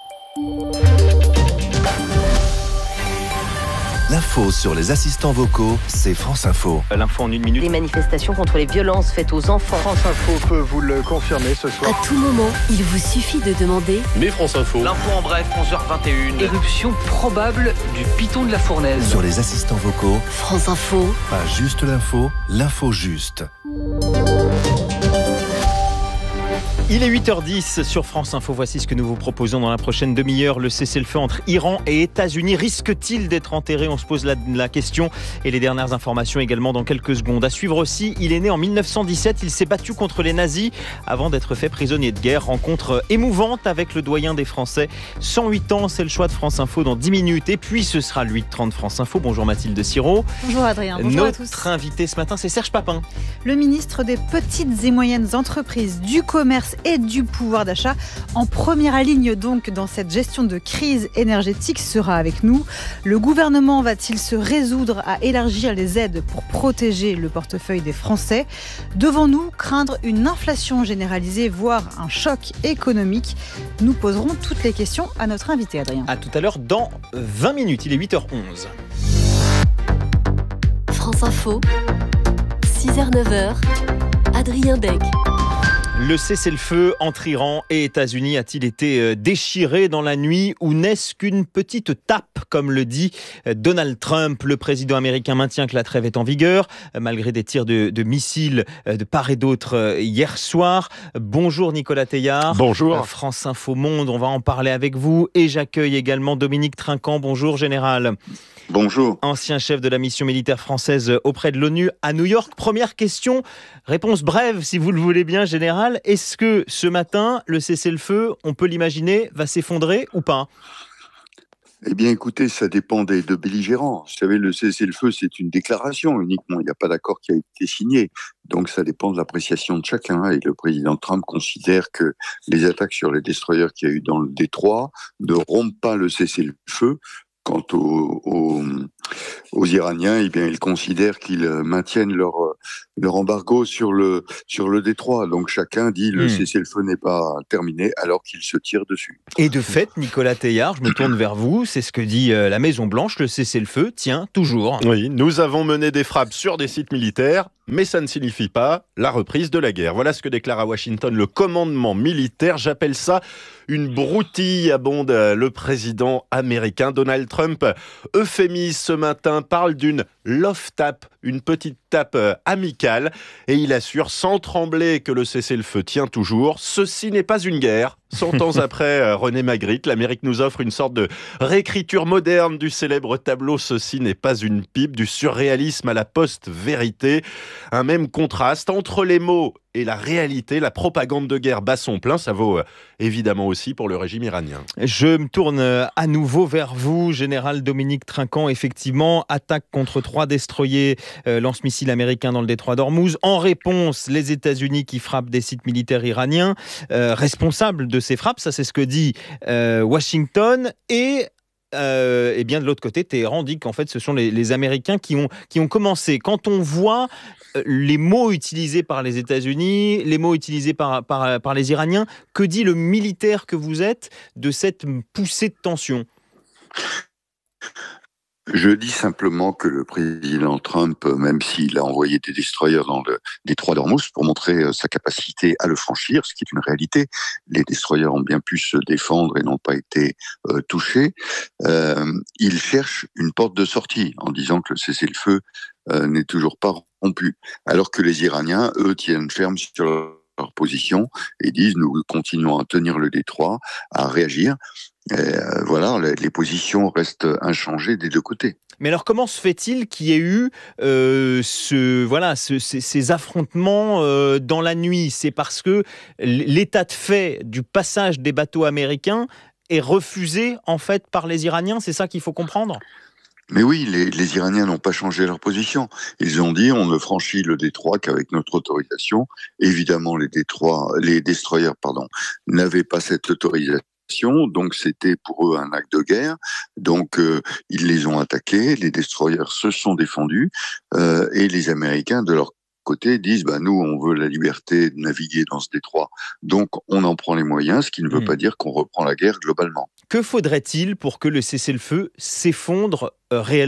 L'info sur les assistants vocaux, c'est France Info. L'info en une minute. Des manifestations contre les violences faites aux enfants. France Info peut vous le confirmer ce soir. À tout moment, il vous suffit de demander. Mais France Info. L'info en bref, onze heures vingt et une. Éruption probable du piton de la Fournaise. Sur les assistants vocaux, France Info. Pas juste l'info, l'info juste. Il est huit heures dix sur France Info. Voici ce que nous vous proposons dans la prochaine demi-heure. Le cessez-le-feu entre Iran et États-Unis risque-t-il d'être enterré ? On se pose la, la question. Et les dernières informations également dans quelques secondes. À suivre aussi, il est né en mille neuf cent dix-sept. Il s'est battu contre les nazis avant d'être fait prisonnier de guerre. Rencontre émouvante avec le doyen des Français. cent huit ans, c'est le choix de France Info dans dix minutes. Et puis ce sera le huit trente France Info. Bonjour Mathilde Sirot. Bonjour Adrien. Bonjour Notre à tous. Notre invité ce matin, c'est Serge Papin. Le ministre des Petites et Moyennes Entreprises, du Commerce et du pouvoir d'achat. En première ligne donc dans cette gestion de crise énergétique sera avec nous. Le gouvernement va-t-il se résoudre à élargir les aides pour protéger le portefeuille des Français ? Devons-nous craindre une inflation généralisée, voire un choc économique ? Nous poserons toutes les questions à notre invité, Adrien. À tout à l'heure dans vingt minutes, il est huit heures onze. France Info, six heures neuf heures, Adrien Beck. Le cessez-le-feu entre Iran et États-Unis a-t-il été déchiré dans la nuit ou n'est-ce qu'une petite tape, comme le dit Donald Trump? Le président américain maintient que la trêve est en vigueur, malgré des tirs de, de missiles de part et d'autre hier soir. Bonjour Nicolas Teilhard. Bonjour. France Info Monde, on va en parler avec vous. Et j'accueille également Dominique Trinquant. Bonjour général. Bonjour. Ancien chef de la mission militaire française auprès de l'ONU à New York. Première question, réponse brève si vous le voulez bien général. Est-ce que ce matin, le cessez-le-feu, on peut l'imaginer, va s'effondrer ou pas ? Eh bien écoutez, ça dépend des deux belligérants. Vous savez, le cessez-le-feu, c'est une déclaration uniquement. Il n'y a pas d'accord qui a été signé. Donc ça dépend de l'appréciation de chacun. Et le président Trump considère que les attaques sur les destroyers qu'il y a eu dans le détroit ne rompent pas le cessez-le-feu. Quant aux, aux, aux Iraniens, eh bien, ils considèrent qu'ils maintiennent leur, leur embargo sur le, sur le détroit. Donc chacun dit le mmh. cessez-le-feu n'est pas terminé alors qu'il se tire dessus. Et de fait, Nicolas Teilhard, je me tourne vers vous, c'est ce que dit la Maison-Blanche, le cessez-le-feu tient toujours. Oui, nous avons mené des frappes sur des sites militaires, mais ça ne signifie pas la reprise de la guerre. Voilà ce que déclare à Washington le commandement militaire. J'appelle ça une broutille, abonde le président américain Donald Trump. Euphémise ce matin, parle d'une love tap, une petite tape amicale, et il assure sans trembler que le cessez-le-feu tient toujours. Ceci n'est pas une guerre. Cent ans après René Magritte, l'Amérique nous offre une sorte de réécriture moderne du célèbre tableau « Ceci n'est pas une pipe », du surréalisme à la post-vérité. Un même contraste entre les mots et la réalité. La propagande de guerre bat son plein. Ça vaut euh, évidemment aussi pour le régime iranien. Je me tourne à nouveau vers vous, général Dominique Trinquant. Effectivement, attaque contre trois destroyers euh, lance-missiles américains dans le détroit d'Ormuz. En réponse, les États-Unis qui frappent des sites militaires iraniens. Euh, responsables de ces frappes, ça c'est ce que dit euh, Washington. Et Euh, et bien de l'autre côté, Téhéran dit qu'en fait ce sont les, les Américains qui ont, qui ont commencé. Quand on voit les mots utilisés par les États-Unis, les mots utilisés par, par, par les Iraniens, que dit le militaire que vous êtes de cette poussée de tension ? Je dis simplement que le président Trump, même s'il a envoyé des destroyers dans le détroit d'Ormuz pour montrer sa capacité à le franchir, ce qui est une réalité, les destroyers ont bien pu se défendre et n'ont pas été euh, touchés, euh, il cherche une porte de sortie en disant que le cessez-le-feu euh, n'est toujours pas rompu, alors que les Iraniens, eux, tiennent ferme sur leur position et disent nous continuons à tenir le détroit, à réagir. Et euh, voilà, les, les positions restent inchangées des deux côtés. Mais alors, comment se fait-il qu'il y ait eu euh, ce, voilà, ce, ces, ces affrontements euh, dans la nuit ? C'est parce que l'état de fait du passage des bateaux américains est refusé en fait par les Iraniens. C'est ça qu'il faut comprendre ? Mais oui, les, les Iraniens n'ont pas changé leur position. Ils ont dit on ne franchit le détroit qu'avec notre autorisation. Évidemment, les détroits, les destroyers, pardon, n'avaient pas cette autorisation. Donc c'était pour eux un acte de guerre, donc euh, ils les ont attaqués, les destroyers se sont défendus, euh, et les Américains de leur côté disent bah, nous on veut la liberté de naviguer dans ce détroit, donc on en prend les moyens, ce qui ne veut mmh. pas dire qu'on reprend la guerre globalement. Que faudrait-il pour que le cessez-le-feu s'effondre euh, réellement ?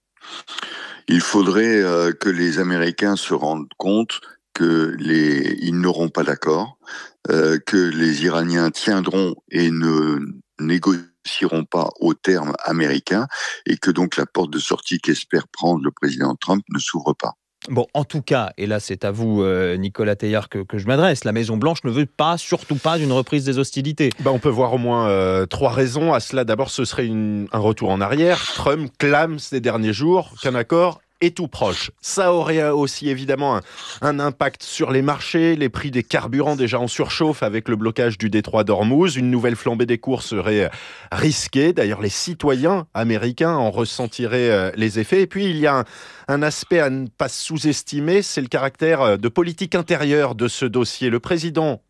Il faudrait euh, que les Américains se rendent compte que les, ils n'auront pas d'accord, euh, que les Iraniens tiendront et ne négocieront pas aux termes américains, et que donc la porte de sortie qu'espère prendre le président Trump ne s'ouvre pas. Bon, en tout cas, et là c'est à vous, euh, Nicolas Teilhard, que, que je m'adresse, la Maison-Blanche ne veut pas, surtout pas, d'une reprise des hostilités. Ben, on peut voir au moins euh, trois raisons à cela. D'abord, ce serait une, un retour en arrière. Trump clame ces derniers jours qu'un accord est tout proche. Ça aurait aussi évidemment un, un impact sur les marchés, les prix des carburants déjà en surchauffe avec le blocage du détroit d'Ormuz. Une nouvelle flambée des cours serait risquée. D'ailleurs, les citoyens américains en ressentiraient les effets. Et puis, il y a un, un aspect à ne pas sous-estimer, c'est le caractère de politique intérieure de ce dossier. Le président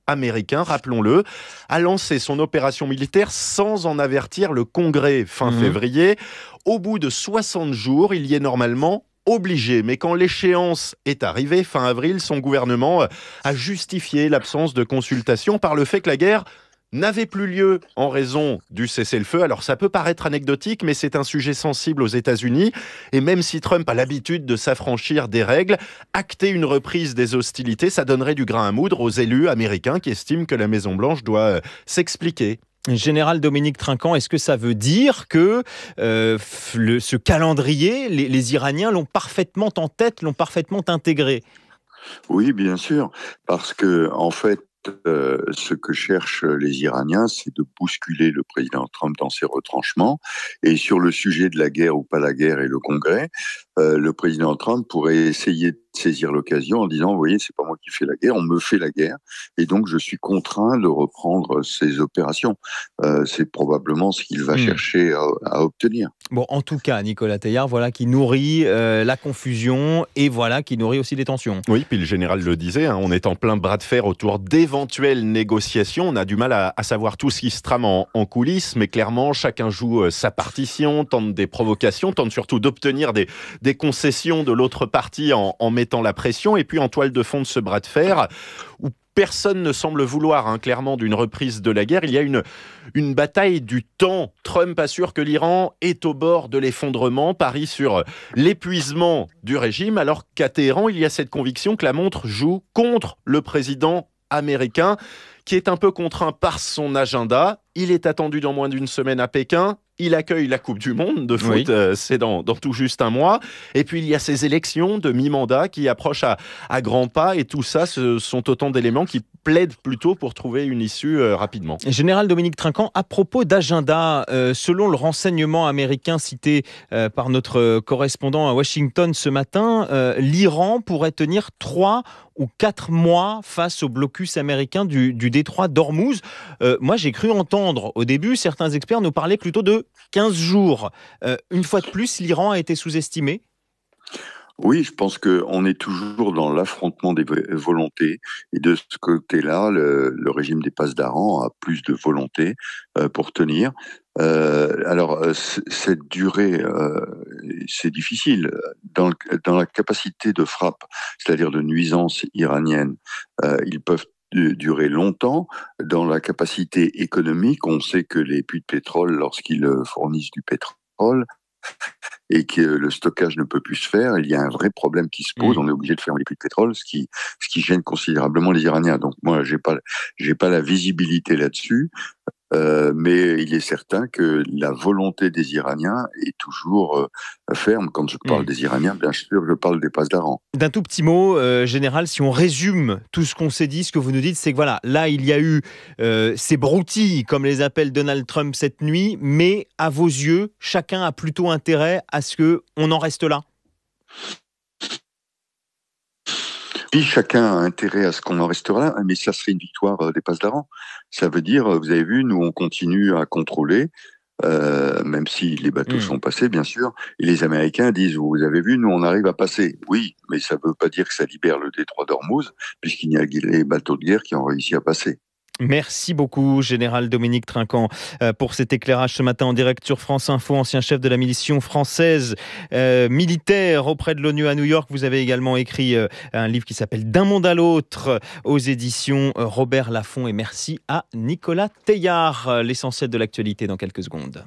américain, rappelons-le, a lancé son opération militaire sans en avertir le Congrès fin mmh. février. Au bout de soixante jours, il y est normalement obligé. Mais quand l'échéance est arrivée, fin avril, son gouvernement a justifié l'absence de consultation par le fait que la guerre n'avait plus lieu en raison du cessez-le-feu. Alors ça peut paraître anecdotique, mais c'est un sujet sensible aux États-Unis. Et même si Trump a l'habitude de s'affranchir des règles, acter une reprise des hostilités, ça donnerait du grain à moudre aux élus américains qui estiment que la Maison-Blanche doit s'expliquer. Général Dominique Trinquant, est-ce que ça veut dire que euh, le, ce calendrier, les, les Iraniens l'ont parfaitement en tête, l'ont parfaitement intégré ? Oui, bien sûr, parce que en fait, Euh, ce que cherchent les Iraniens, c'est de bousculer le président Trump dans ses retranchements. Et sur le sujet de la guerre ou pas la guerre et le Congrès, euh, le président Trump pourrait essayer de saisir l'occasion en disant « Vous voyez, c'est pas moi qui fais la guerre, on me fait la guerre. Et donc, je suis contraint de reprendre ces opérations. Euh, » C'est probablement ce qu'il va mmh. chercher à, à obtenir. Bon, en tout cas, Nicolas Teilhard, voilà qui nourrit euh, la confusion et voilà qui nourrit aussi les tensions. Oui, puis le général le disait, hein, on est en plein bras de fer autour d'éventuelles négociations. On a du mal à, à savoir tout ce qui se trame en, en coulisses, mais clairement, chacun joue euh, sa partition, tente des provocations, tente surtout d'obtenir des, des concessions de l'autre partie en, en mettant la pression. Et puis, en toile de fond de ce bras de fer, où personne ne semble vouloir, hein, clairement, d'une reprise de la guerre. Il y a une, une bataille du temps. Trump assure que l'Iran est au bord de l'effondrement, parie sur l'épuisement du régime, alors qu'à Téhéran, il y a cette conviction que la montre joue contre le président américain, qui est un peu contraint par son agenda. Il est attendu dans moins d'une semaine à Pékin. Il accueille la Coupe du Monde de foot, oui. euh, c'est dans, dans tout juste un mois. Et puis, il y a ces élections de mi-mandat qui approchent à, à grands pas. Et tout ça, ce sont autant d'éléments qui plaident plutôt pour trouver une issue euh, rapidement. Général Dominique Trinquant, à propos d'agenda, euh, selon le renseignement américain cité euh, par notre correspondant à Washington ce matin, euh, l'Iran pourrait tenir trois ou quatre mois face au blocus américain du, du détroit d'Ormuz. Euh, moi, j'ai cru entendre au début, certains experts nous parlaient plutôt de quinze jours. Euh, une fois de plus, l'Iran a été sous-estimé ? Oui, je pense qu'on est toujours dans l'affrontement des volontés. Et de ce côté-là, le, le régime des Pasdaran a plus de volonté euh, pour tenir. Euh, alors, c- cette durée, euh, c'est difficile. Dans, le, dans la capacité de frappe, c'est-à-dire de nuisance iranienne, euh, ils peuvent durer longtemps. Dans la capacité économique, on sait que les puits de pétrole, lorsqu'ils fournissent du pétrole, et que le stockage ne peut plus se faire, il y a un vrai problème qui se pose. Mmh. On est obligé de fermer les puits de pétrole, ce qui, ce qui gêne considérablement les Iraniens. Donc moi, j'ai pas, j'ai pas la visibilité là-dessus. Euh, mais il est certain que la volonté des Iraniens est toujours euh, ferme. Quand je parle mmh. des Iraniens, bien sûr, je parle des Pasdaran. D'un tout petit mot, euh, Général, si on résume tout ce qu'on s'est dit, ce que vous nous dites, c'est que voilà, là, il y a eu euh, ces broutilles, comme les appelle Donald Trump cette nuit, mais à vos yeux, chacun a plutôt intérêt à ce qu'on en reste là. Oui, chacun a intérêt à ce qu'on en restera là, mais ça serait une victoire des Pasdaran. Ça veut dire, vous avez vu, nous on continue à contrôler, euh, même si les bateaux mmh. sont passés, bien sûr, et les Américains disent, vous avez vu, nous on arrive à passer. Oui, mais ça ne veut pas dire que ça libère le détroit d'Ormuz, puisqu'il y a les bateaux de guerre qui ont réussi à passer. Merci beaucoup, Général Dominique Trinquant, pour cet éclairage ce matin en direct sur France Info, ancien chef de la mission française euh, militaire auprès de l'ONU à New York. Vous avez également écrit euh, un livre qui s'appelle D'un monde à l'autre aux éditions Robert Laffont. Et merci à Nicolas Teilhard. L'essentiel de l'actualité dans quelques secondes.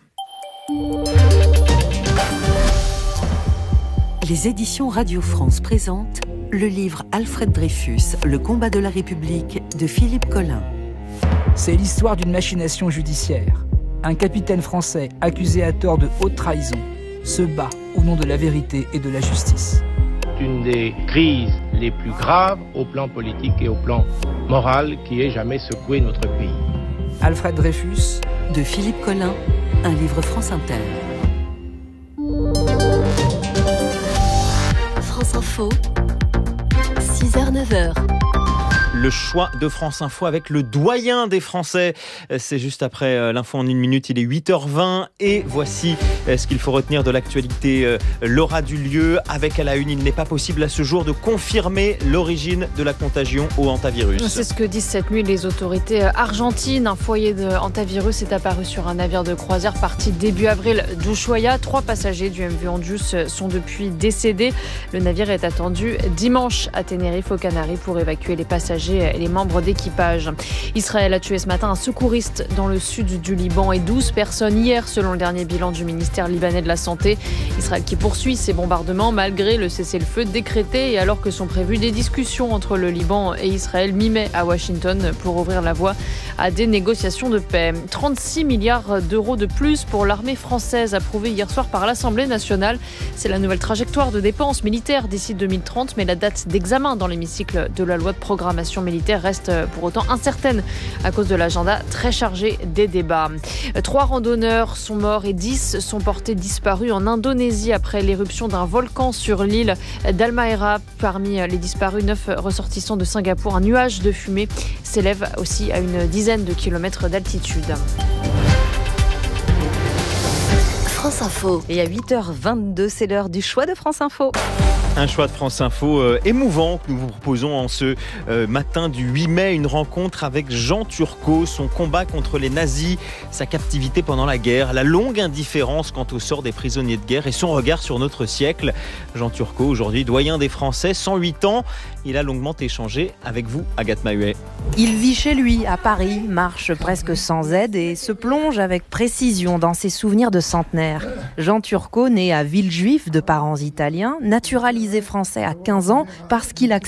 Les éditions Radio France présentent le livre Alfred Dreyfus, Le combat de la République de Philippe Collin. C'est l'histoire d'une machination judiciaire. Un capitaine français accusé à tort de haute trahison se bat au nom de la vérité et de la justice. Une des crises les plus graves au plan politique et au plan moral qui ait jamais secoué notre pays. Alfred Dreyfus de Philippe Collin, un livre France Inter. France Info, six heures neuf heures. Le choix de France Info avec le doyen des Français. C'est juste après l'info en une minute, il est huit heures vingt et voici ce qu'il faut retenir de l'actualité. L'aura du lieu avec à la une, il n'est pas possible à ce jour de confirmer l'origine de la contagion au hantavirus. C'est ce que disent cette nuit les autorités argentines. Un foyer de hantavirus est apparu sur un navire de croisière parti début avril d'Ushuaia. Trois passagers du M V Andus sont depuis décédés. Le navire est attendu dimanche à Tenerife aux Canaries pour évacuer les passagers et les membres d'équipage. Israël a tué ce matin un secouriste dans le sud du Liban et douze personnes hier selon le dernier bilan du ministère libanais de la Santé. Israël qui poursuit ses bombardements malgré le cessez-le-feu décrété et alors que sont prévues des discussions entre le Liban et Israël mi-mai à Washington pour ouvrir la voie à des négociations de paix. trente-six milliards d'euros de plus pour l'armée française approuvée hier soir par l'Assemblée nationale. C'est la nouvelle trajectoire de dépenses militaires d'ici deux mille trente, mais la date d'examen dans l'hémicycle de la loi de programmation militaire reste pour autant incertaine à cause de l'agenda très chargé des débats. Trois randonneurs sont morts et dix sont portés disparus en Indonésie après l'éruption d'un volcan sur l'île d'Halmahera. Parmi les disparus, neuf ressortissants de Singapour. Un nuage de fumée s'élève aussi à une dizaine de kilomètres d'altitude. France Info. Et à huit heures vingt-deux, c'est l'heure du choix de France Info. Un choix de France Info euh, émouvant que nous vous proposons en ce euh, matin du huit mai. Une rencontre avec Jean Turcot, son combat contre les nazis, sa captivité pendant la guerre, la longue indifférence quant au sort des prisonniers de guerre et son regard sur notre siècle. Jean Turcot, aujourd'hui doyen des Français, cent huit ans. Il a longuement échangé avec vous, Agathe Mahuet. Il vit chez lui, à Paris, marche presque sans aide et se plonge avec précision dans ses souvenirs de centenaire. Jean Turcot, né à Villejuif de parents italiens, naturalisé français à quinze ans parce qu'il accepte